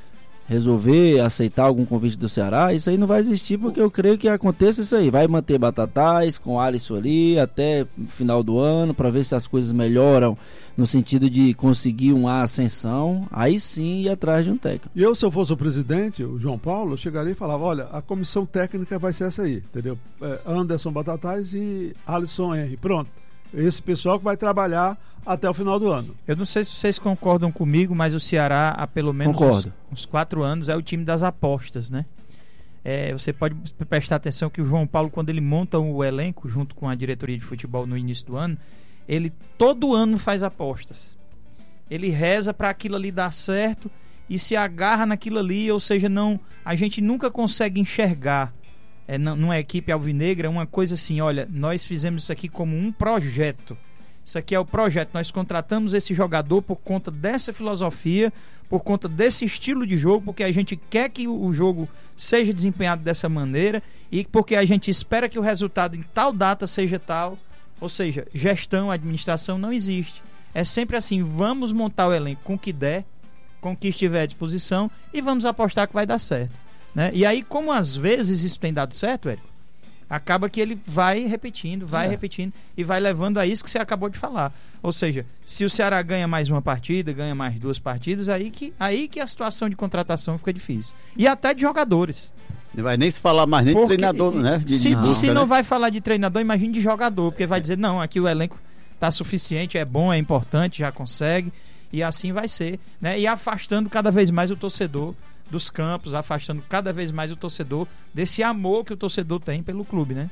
resolver aceitar algum convite do Ceará, isso aí não vai existir, porque eu creio que aconteça isso aí. Vai manter Batatais com o Alisson ali até o final do ano, para ver se as coisas melhoram no sentido de conseguir uma ascensão, aí sim ir atrás de um técnico. E eu, se eu fosse o presidente, o João Paulo, eu chegaria e falava, olha, a comissão técnica vai ser essa aí, entendeu? É, Anderson Batatais e Alisson Henry, pronto. Esse pessoal que vai trabalhar até o final do ano. Eu não sei se vocês concordam comigo, mas o Ceará há pelo menos uns, uns quatro anos é o time das apostas, né? É, você pode prestar atenção que o João Paulo, quando ele monta o elenco junto com a diretoria de futebol no início do ano, ele todo ano faz apostas. Ele reza para aquilo ali dar certo e se agarra naquilo ali, ou seja, não, a gente nunca consegue enxergar é, numa equipe alvinegra uma coisa assim, olha, nós fizemos isso aqui como um projeto. Isso aqui é o projeto, nós contratamos esse jogador por conta dessa filosofia, por conta desse estilo de jogo, porque a gente quer que o jogo seja desempenhado dessa maneira e porque a gente espera que o resultado em tal data seja tal. Ou seja, gestão, administração não existe. É sempre assim, vamos montar o elenco com o que der, com o que estiver à disposição e vamos apostar que vai dar certo, né? E aí, como às vezes isso tem dado certo, Érico, acaba que ele vai repetindo, vai é. repetindo e vai levando a isso que você acabou de falar. Ou seja, se o Ceará ganha mais uma partida, ganha mais duas partidas, aí que, aí que a situação de contratação fica difícil. E até de jogadores. Não vai nem se falar mais nem de porque, treinador, né? De, se de busca, se não né? vai falar de treinador, imagine de jogador, porque vai dizer, não, aqui o elenco está suficiente, é bom, é importante, já consegue, e assim vai ser, né? E afastando cada vez mais o torcedor dos campos, afastando cada vez mais o torcedor desse amor que o torcedor tem pelo clube, né?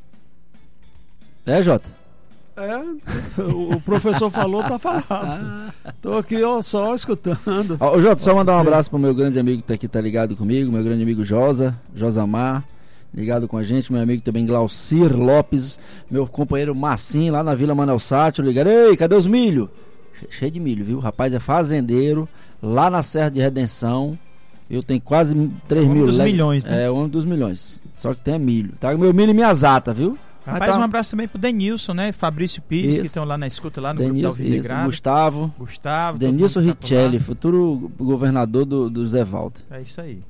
É, Jota? É, o professor falou, tá falado. Tô aqui, ó, só escutando. Ó, Jota, só mandar um abraço pro meu grande amigo que tá aqui, tá ligado comigo, meu grande amigo Josa, Josamar, ligado com a gente, meu amigo também Glaucir Lopes, meu companheiro Massim lá na Vila Manuel Sátiro, ligado. Ei, cadê os milho? Cheio de milho, viu? O rapaz é fazendeiro, lá na Serra de Redenção. Eu tenho quase três mil. Um dos milhões, né? É, um dos milhões. Só que tem milho. Tá meu milho e minhas atas, viu? Rapaz, tá... um abraço também pro Denilson, né? Fabrício Pires, isso. Que estão lá na escuta, lá no Denilson, grupo da Alvinegrada. Gustavo. Gustavo. Denilson Richelli, futuro governador do, do Zé Walter. É isso aí.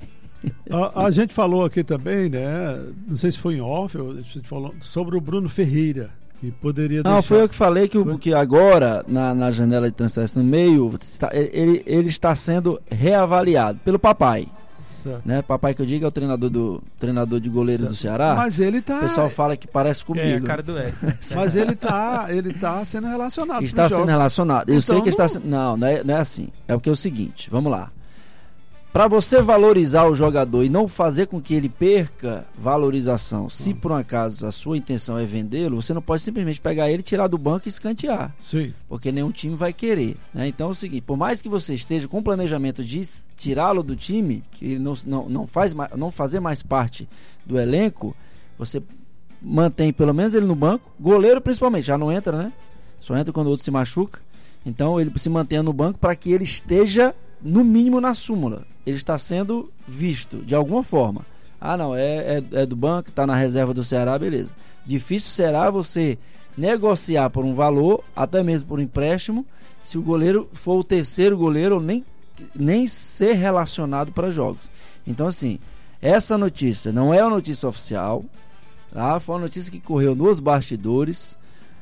a, a gente falou aqui também, né? Não sei se foi em off, ou a gente falou sobre o Bruno Ferreira. Que poderia Não, deixar... foi eu que falei que, o, que agora, na, na janela de transferência no meio, está, ele, ele está sendo reavaliado pelo papai. Né? Papai que eu digo é o treinador, do, treinador de goleiro certo. do Ceará. Mas ele tá. O pessoal fala que parece comigo. É, a cara do Érico. Mas ele tá, ele tá sendo relacionado. Está sendo relacionado. Eu então, sei que não... está Não, não é, não é assim. É porque é o seguinte, vamos lá. Para você valorizar o jogador e não fazer com que ele perca valorização, se por um acaso a sua intenção é vendê-lo, você não pode simplesmente pegar ele, tirar do banco e escantear. Sim. Porque nenhum time vai querer, né? Então é o seguinte, por mais que você esteja com o planejamento de tirá-lo do time, que ele não, não, não, faz mais, não fazer mais parte do elenco, você mantém pelo menos ele no banco, goleiro principalmente, já não entra, né? Só entra quando o outro se machuca. Então ele se mantém no banco para que ele esteja no mínimo na súmula. Ele está sendo visto de alguma forma. Ah não, é, é, é do banco, está na reserva do Ceará, beleza. Difícil será você negociar por um valor, até mesmo por um empréstimo, se o goleiro for o terceiro goleiro ou nem, nem ser relacionado para jogos. Então assim, essa notícia não é uma notícia oficial, tá? Foi uma notícia que correu nos bastidores.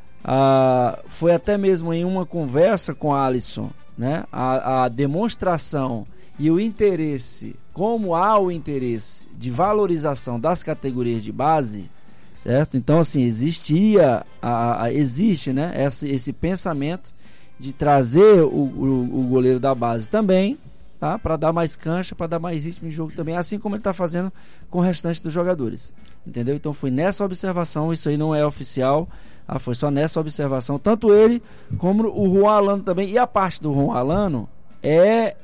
Ah, foi até mesmo em uma conversa com a Alisson, né? A, a demonstração e o interesse, como há o interesse de valorização das categorias de base, certo? Então assim, existia a, a, existe, né, esse, esse pensamento de trazer o, o, o goleiro da base também, tá? Para dar mais cancha, para dar mais ritmo de jogo também, assim como ele está fazendo com o restante dos jogadores, entendeu? Então foi nessa observação, isso aí não é oficial. Ah, foi só nessa observação, tanto ele como o Juan Alano também. E a parte do Juan Alano é,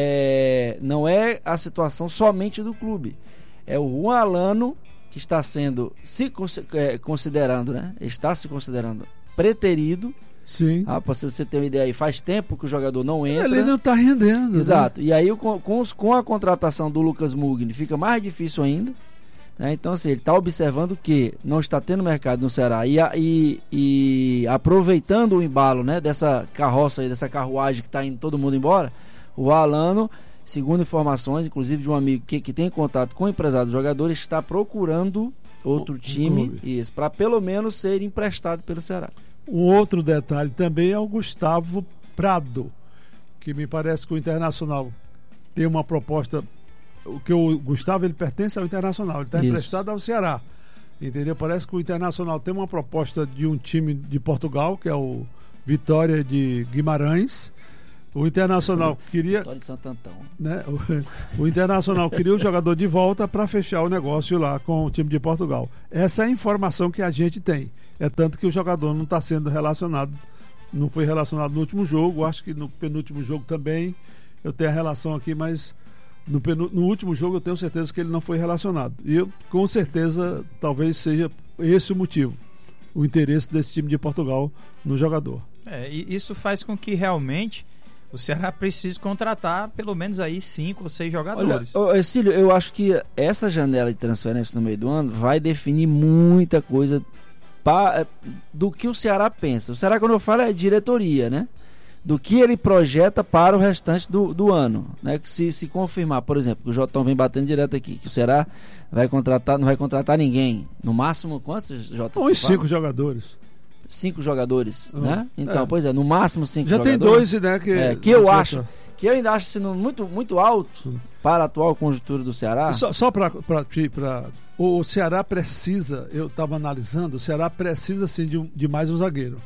é, não é a situação somente do clube. É o Juan Alano que está sendo, se é, considerando, né? Está se considerando preterido. Sim. Ah, para você ter uma ideia aí, faz tempo que o jogador não entra. Ele não está rendendo. Exato. Né? E aí com, com, os, com a contratação do Lucas Mugni fica mais difícil ainda. Né? Então assim, ele está observando que não está tendo mercado no Ceará e, e, e aproveitando o embalo, né, dessa carroça aí, dessa carruagem que está indo todo mundo embora, o Alano segundo informações, inclusive de um amigo que, que tem contato com o empresário do jogador, está procurando outro Um time, clube. isso, para pelo menos ser emprestado pelo Ceará. Um outro detalhe também é o Gustavo Prado, que me parece que o Internacional tem uma proposta, o que o Gustavo ele pertence ao Internacional, ele está Isso. emprestado ao Ceará, entendeu? Parece que o Internacional tem uma proposta de um time de Portugal, que é o Vitória de Guimarães. O Internacional queria, Vitória de Santo Antão. né, o, o Internacional queria o jogador de volta para fechar o negócio lá com o time de Portugal. Essa é a informação que a gente tem. É tanto que o jogador não está sendo relacionado, não foi relacionado no último jogo, acho que no penúltimo jogo também. Eu tenho a relação aqui, mas no, penu, no último jogo eu tenho certeza que ele não foi relacionado. E eu, com certeza, talvez seja esse o motivo, o interesse desse time de Portugal no jogador. É, e isso faz com que realmente o Ceará precise contratar pelo menos aí cinco ou seis jogadores. Olha, ô, Cílio, eu acho que essa janela de transferência no meio do ano vai definir muita coisa pa, do que o Ceará pensa. O Ceará, quando eu falo, é diretoria, né? Do que ele projeta para o restante do, do ano, né? Que se, se confirmar, por exemplo, que o Jotão vem batendo direto aqui, que o Ceará vai contratar, não vai contratar ninguém. No máximo, quantos, Jotão? Uns cinco jogadores. Cinco jogadores, Uhum. né? Então, É. pois é, no máximo cinco Já jogadores. tem dois, né? Que, É, que eu acho, que eu ainda acho sendo muito, muito alto para a atual conjuntura do Ceará. Só, só para o Ceará precisa, eu estava analisando, o Ceará precisa sim de, um- de mais um zagueiro,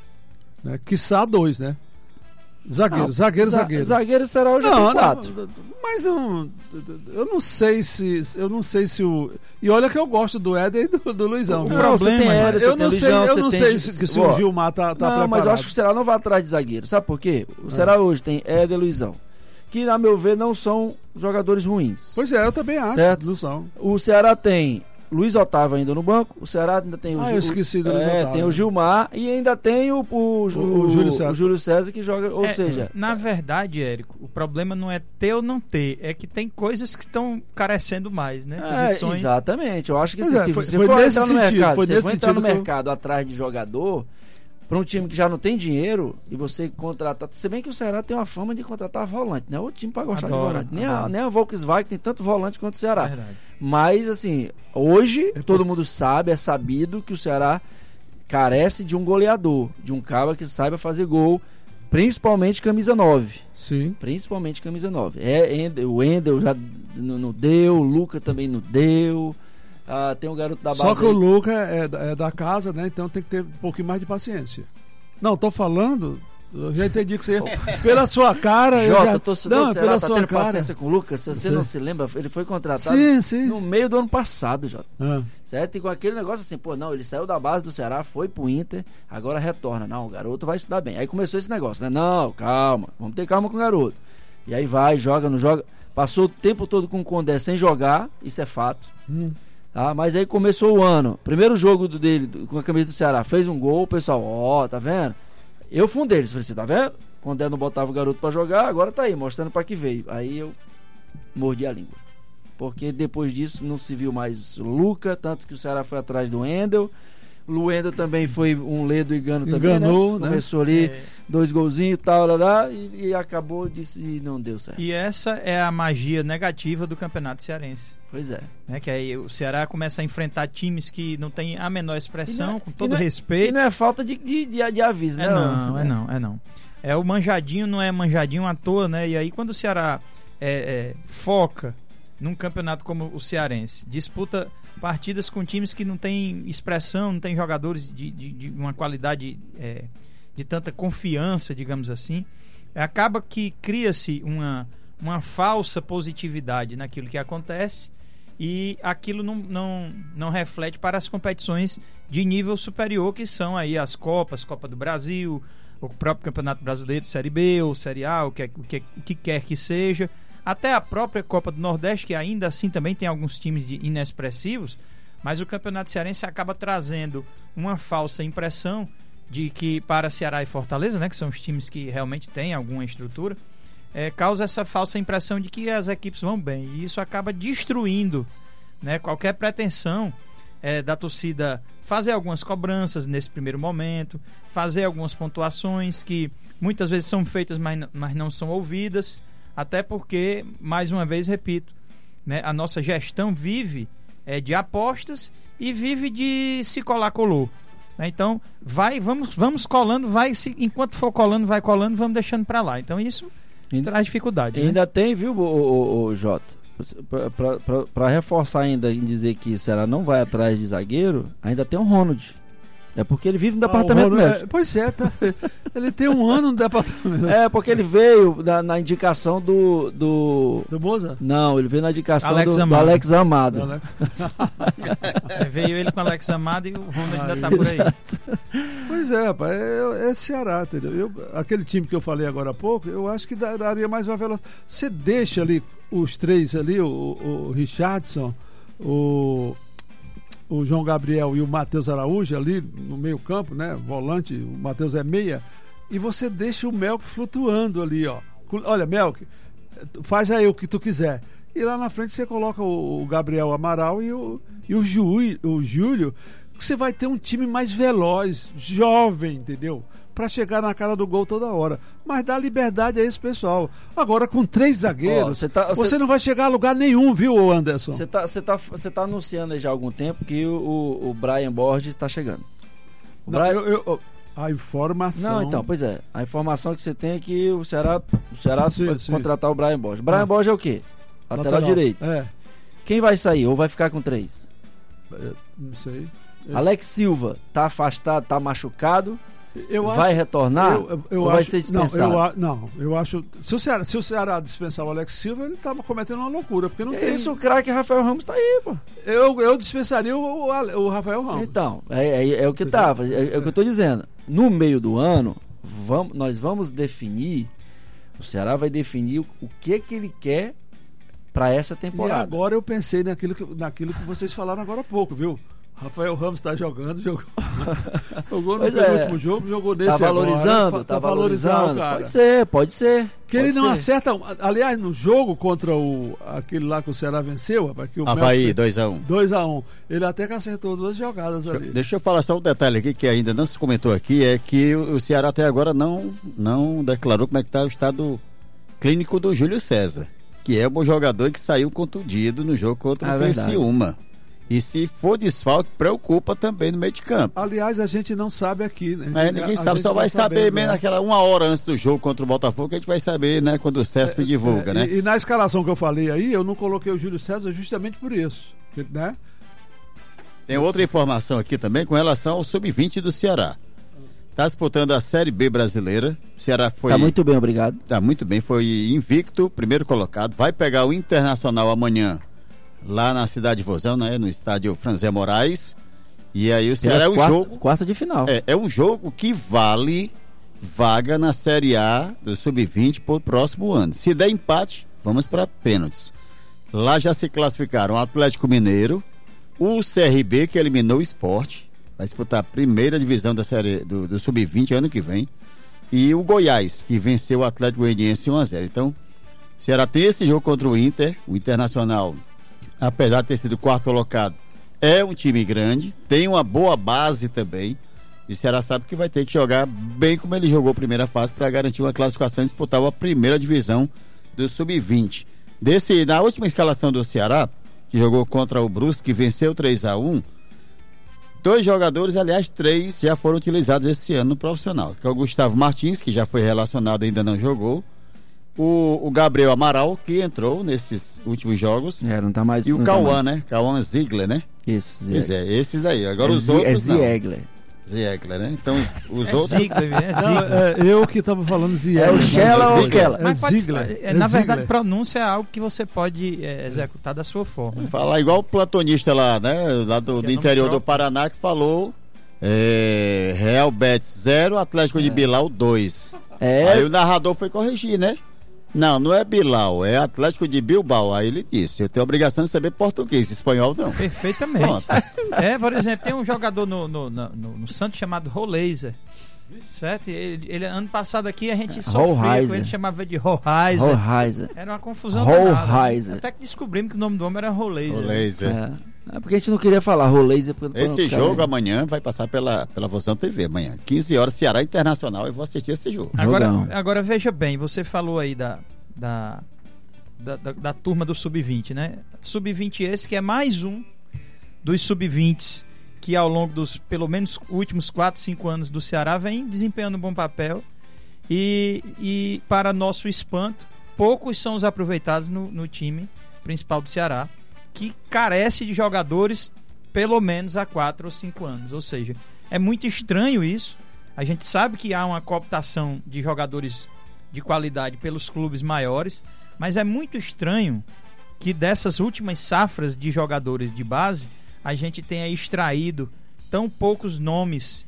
né? Quiçá dois, né? Zagueiro, Não, zagueiro, za- zagueiro. Zagueiro será hoje Não, tem quatro. não, mas não, eu não sei se, eu não sei se o, e olha que eu gosto do Éder e do, do Luizão. O viu? Não, você tem problema, Éder, você eu tem não sei, Luizão, eu você não tem sei Gi- se, se Ó, o Gilmar tá, tá não, preparado. mas eu acho que o Ceará não vai atrás de zagueiro. Sabe por quê? O Ceará hoje tem Éder e Luizão, que, na meu ver, não são jogadores ruins. Pois é, eu também acho. Certo. Não são. O Ceará tem Luiz Otávio ainda no banco, o Ceará ainda tem o Ah, Gil- eu esqueci do Luiz é, Otávio. tem o Gilmar e ainda tem o, o, O Júlio César. o Júlio César que joga, ou É, seja, na verdade, Érico, o problema não é ter ou não ter, é que tem coisas que estão carecendo mais, né? é, Posições. exatamente. Eu acho que Pois assim, é, se foi- você foi for nesse entrar no sentido, mercado, foi se nesse for entrar no sentido que eu- mercado atrás de jogador, para um time que já não tem dinheiro e você contratar, se bem que o Ceará tem uma fama de contratar volante, né? Outro time para gostar Adoro, de volante. Nem a, adoro. nem a Volkswagen tem tanto volante quanto o Ceará. Verdade. Mas, assim, hoje É todo mundo sabe, é sabido que o Ceará carece de um goleador, de um cara que saiba fazer gol, principalmente camisa nove. Sim. Principalmente camisa nove. É, Ende- o Endel já não, não deu, o Luca também não deu. Ah, tem um garoto da base. Só que o aí- Luca é, da- é da casa, né? Então tem que ter um pouquinho mais de paciência. Não, tô falando. Eu já entendi que você. Pela sua cara. eu Jota, já... o torcedor Não, do é Ceará pela tá sua tendo cara. paciência com o Lucas. Se você Sim. não se lembra, ele foi contratado Sim, sim. no meio do ano passado, Jota. Ah, Certo? E com aquele negócio assim, pô, não, ele saiu da base do Ceará, foi pro Inter, agora retorna. Não, o garoto vai se dar bem. Aí começou esse negócio, né? Não, calma, vamos ter calma com o garoto. E aí vai, joga, não joga. Passou o tempo todo com o Condé sem jogar, isso é fato. hum. Tá? Mas aí começou o ano, primeiro jogo do dele do- com a camisa do Ceará, fez um gol, o pessoal, ó, tá vendo? Eu fui um deles, falei, você tá vendo? Condé não botava o garoto pra jogar, agora tá aí, mostrando pra que veio. Aí eu mordi a língua. Porque depois disso não se viu mais o Luca, tanto que o Ceará foi atrás do Endel. O Endel também foi um ledo engano também, Enganou, né? né? Começou ali, É, dois golzinhos tal, lá, lá, e, e acabou disso e não deu certo. e essa é a magia negativa do Campeonato Cearense. Pois é. Né? Que aí o Ceará começa a enfrentar times que não têm a menor expressão, E não é- com e todo não é- respeito. E não é falta de, de, de, de aviso, É né? não, é não, é não. É o manjadinho, não é manjadinho à toa, né? E aí quando o Ceará é, é, foca num campeonato como o Cearense, disputa partidas com times que não tem expressão, não tem jogadores de, de, de uma qualidade é, de tanta confiança, digamos assim, acaba que cria-se uma, uma falsa positividade naquilo que acontece e aquilo não, não, não reflete para as competições de nível superior, que são aí as Copas, Copa do Brasil, o próprio Campeonato Brasileiro, Série B ou Série A, o que, o que, o que quer que seja, até a própria Copa do Nordeste, que ainda assim também tem alguns times de inexpressivos, mas o Campeonato Cearense acaba trazendo uma falsa impressão de que para Ceará e Fortaleza, né, que são os times que realmente têm alguma estrutura, é, causa essa falsa impressão de que as equipes vão bem, e isso acaba destruindo, né, qualquer pretensão é, da torcida fazer algumas cobranças nesse primeiro momento, fazer algumas pontuações que muitas vezes são feitas, mas, n- mas não são ouvidas. Até porque, mais uma vez, repito, né, a nossa gestão vive é, de apostas e vive de se colar, colou. Né? Então, vai, vamos, vamos colando, vai, se, enquanto for colando, vai colando, vamos deixando para lá. Então, isso ainda, traz dificuldade. Ainda né? tem, viu, o, o, o Jota? Para reforçar ainda em dizer que o Ceará não vai atrás de zagueiro, ainda tem o Ronald. É porque ele vive no departamento ah, médico. É, pois é, tá, ele tem um ano no departamento. É, porque ele veio na, na indicação do... Do, do Moza? Não, ele veio na indicação Alex do, do Alex Amado. Alex... é, veio ele com o Alex Amado e o Ronald ainda tá por aí. Pois é, rapaz, é, é Ceará, entendeu? Eu, aquele time que eu falei agora há pouco, eu acho que daria mais uma velocidade. Você deixa ali os três ali, o, o Richardson, o... o João Gabriel e o Matheus Araújo ali no meio campo, né, volante, o Matheus é meia, e você deixa o Melk flutuando ali, ó. Olha, Melk, faz aí o que tu quiser. E lá na frente você coloca o, o Gabriel Amaral e o, e o, Ju, o Júlio, que você vai ter um time mais veloz, jovem, entendeu? Para chegar na cara do gol toda hora. Mas dá liberdade a esse pessoal. Agora, com três zagueiros, oh, você, tá, você... você não vai chegar a lugar nenhum, viu, Anderson? Você tá, você tá, você tá anunciando aí já há algum tempo que o, o Brian Borges está chegando. O não, Brian... eu, eu, a informação... Não, então, pois é. A informação que você tem é que o Ceará, o Ceará sim, vai sim. contratar o Brian Borges. Brian ah. Borges é o quê? Lateral, Lateral direito. É. Quem vai sair? Ou vai ficar com três? Eu não sei. Eu... Alex Silva tá afastado, tá machucado... Eu vai acho, retornar eu, eu, eu ou acho, vai ser dispensado? Não, eu, não, eu acho... Se o, Ceará, se o Ceará dispensar o Alex Silva, ele estava cometendo uma loucura, porque não é tem... Isso, o craque Rafael Ramos tá aí, pô. Eu, eu dispensaria o, o, o Rafael Ramos. Então, é, é, é o que tava, é, é o que eu tô dizendo. No meio do ano, vamos, nós vamos definir, o Ceará vai definir o, o que que ele quer para essa temporada. E agora eu pensei naquilo que, naquilo que vocês falaram agora há pouco, viu? Rafael Ramos está jogando, jogou, jogou no é. último jogo, jogou nesse tá valorizando, agora. Tá, tá valorizando, valorizando, cara. Pode ser, pode ser. Que pode ele não ser. acerta, aliás, no jogo contra o aquele lá que o Ceará venceu, que o Avaí, dois a um. dois a um. Ele até que acertou duas jogadas ali. Deixa eu falar só um detalhe aqui que ainda não se comentou aqui, é que o Ceará até agora não, não declarou como é que está o estado clínico do Júlio César, que é um jogador que saiu contundido no jogo contra é o Criciúma. E se for desfalque, preocupa também no meio de campo. Aliás, a gente não sabe aqui, né? É, ninguém a sabe, só vai saber mesmo naquela uma hora antes do jogo contra o Botafogo, que a gente vai saber, né? Quando o César é, divulga, é, né? E, e na escalação que eu falei aí, eu não coloquei o Júlio César justamente por isso, né? Tem outra informação aqui também com relação ao sub vinte do Ceará. Está disputando a Série B brasileira. O Ceará foi... Tá muito bem, obrigado. Tá muito bem, foi invicto, primeiro colocado. Vai pegar o Internacional amanhã, lá na cidade de Vozão, né, no estádio Franzé Moraes. E aí o Ceará é um quarto, jogo... Quarto de final. É, é um jogo que vale vaga na Série A do sub vinte para o próximo ano. Se der empate, vamos para pênaltis. Lá já se classificaram o Atlético Mineiro, o C R B, que eliminou o Sport, vai disputar a primeira divisão da série do, do sub vinte ano que vem, e o Goiás, que venceu o Atlético Goianiense um a zero. Então, o Ceará tem esse jogo contra o Inter, o Internacional, apesar de ter sido quarto colocado, é um time grande, tem uma boa base também, e o Ceará sabe que vai ter que jogar bem como ele jogou a primeira fase para garantir uma classificação e disputar a primeira divisão do sub vinte. Desse, na última escalação do Ceará, que jogou contra o Brusque, que venceu três a um, dois jogadores, aliás, três já foram utilizados esse ano no profissional, que é o Gustavo Martins, que já foi relacionado e ainda não jogou, o, o Gabriel Amaral, que entrou nesses últimos jogos, é, não tá mais, e o não Cauã, tá né? Cauã Ziegler, né? Isso, Ziegler. É, esses aí. Agora é os Z, outros é Ziegler. Ziegler, né? Então, os é outros... Ziegler, é Ziegler. Não, é, eu que estava falando Ziegler. É o Shella ou aquela? Mas pode, Ziegler. é, na é verdade, Ziegler. pronúncia é algo que você pode é, executar da sua forma. Falar igual o platonista lá, né? Lá do, do interior próprio do Paraná, que falou é, Real Betis zero, Atlético é. de Bilal dois. É. Aí o narrador foi corrigir, né? Não, não é Bilal, é Atlético de Bilbao. Aí ele disse, eu tenho a obrigação de saber português, espanhol não. Perfeitamente. É, por exemplo, tem um jogador no, no, no, no Santos chamado Roleiser. Certo? Ele, ele, ano passado aqui a gente sofreu com ele, chamava de Rohaiser. Rohaiser. Era uma confusão danada. Até que descobrimos que o nome do homem era Roleiser. Roleiser. É. é porque a gente não queria falar Roleiser. Esse jogo amanhã vai passar pela, pela Vozão T V amanhã. quinze horas, Ceará Internacional, eu vou assistir esse jogo. Agora, agora veja bem, você falou aí da, da, da, da, da turma do sub vinte, né? sub vinte esse que é mais um dos sub vinte que ao longo dos, pelo menos, últimos quatro, cinco anos do Ceará vem desempenhando um bom papel e, e para nosso espanto, poucos são os aproveitados no, no time principal do Ceará, que carece de jogadores pelo menos há quatro ou cinco anos. Ou seja, é muito estranho isso. A gente sabe que há uma cooptação de jogadores de qualidade pelos clubes maiores, mas é muito estranho que dessas últimas safras de jogadores de base a gente tenha extraído tão poucos nomes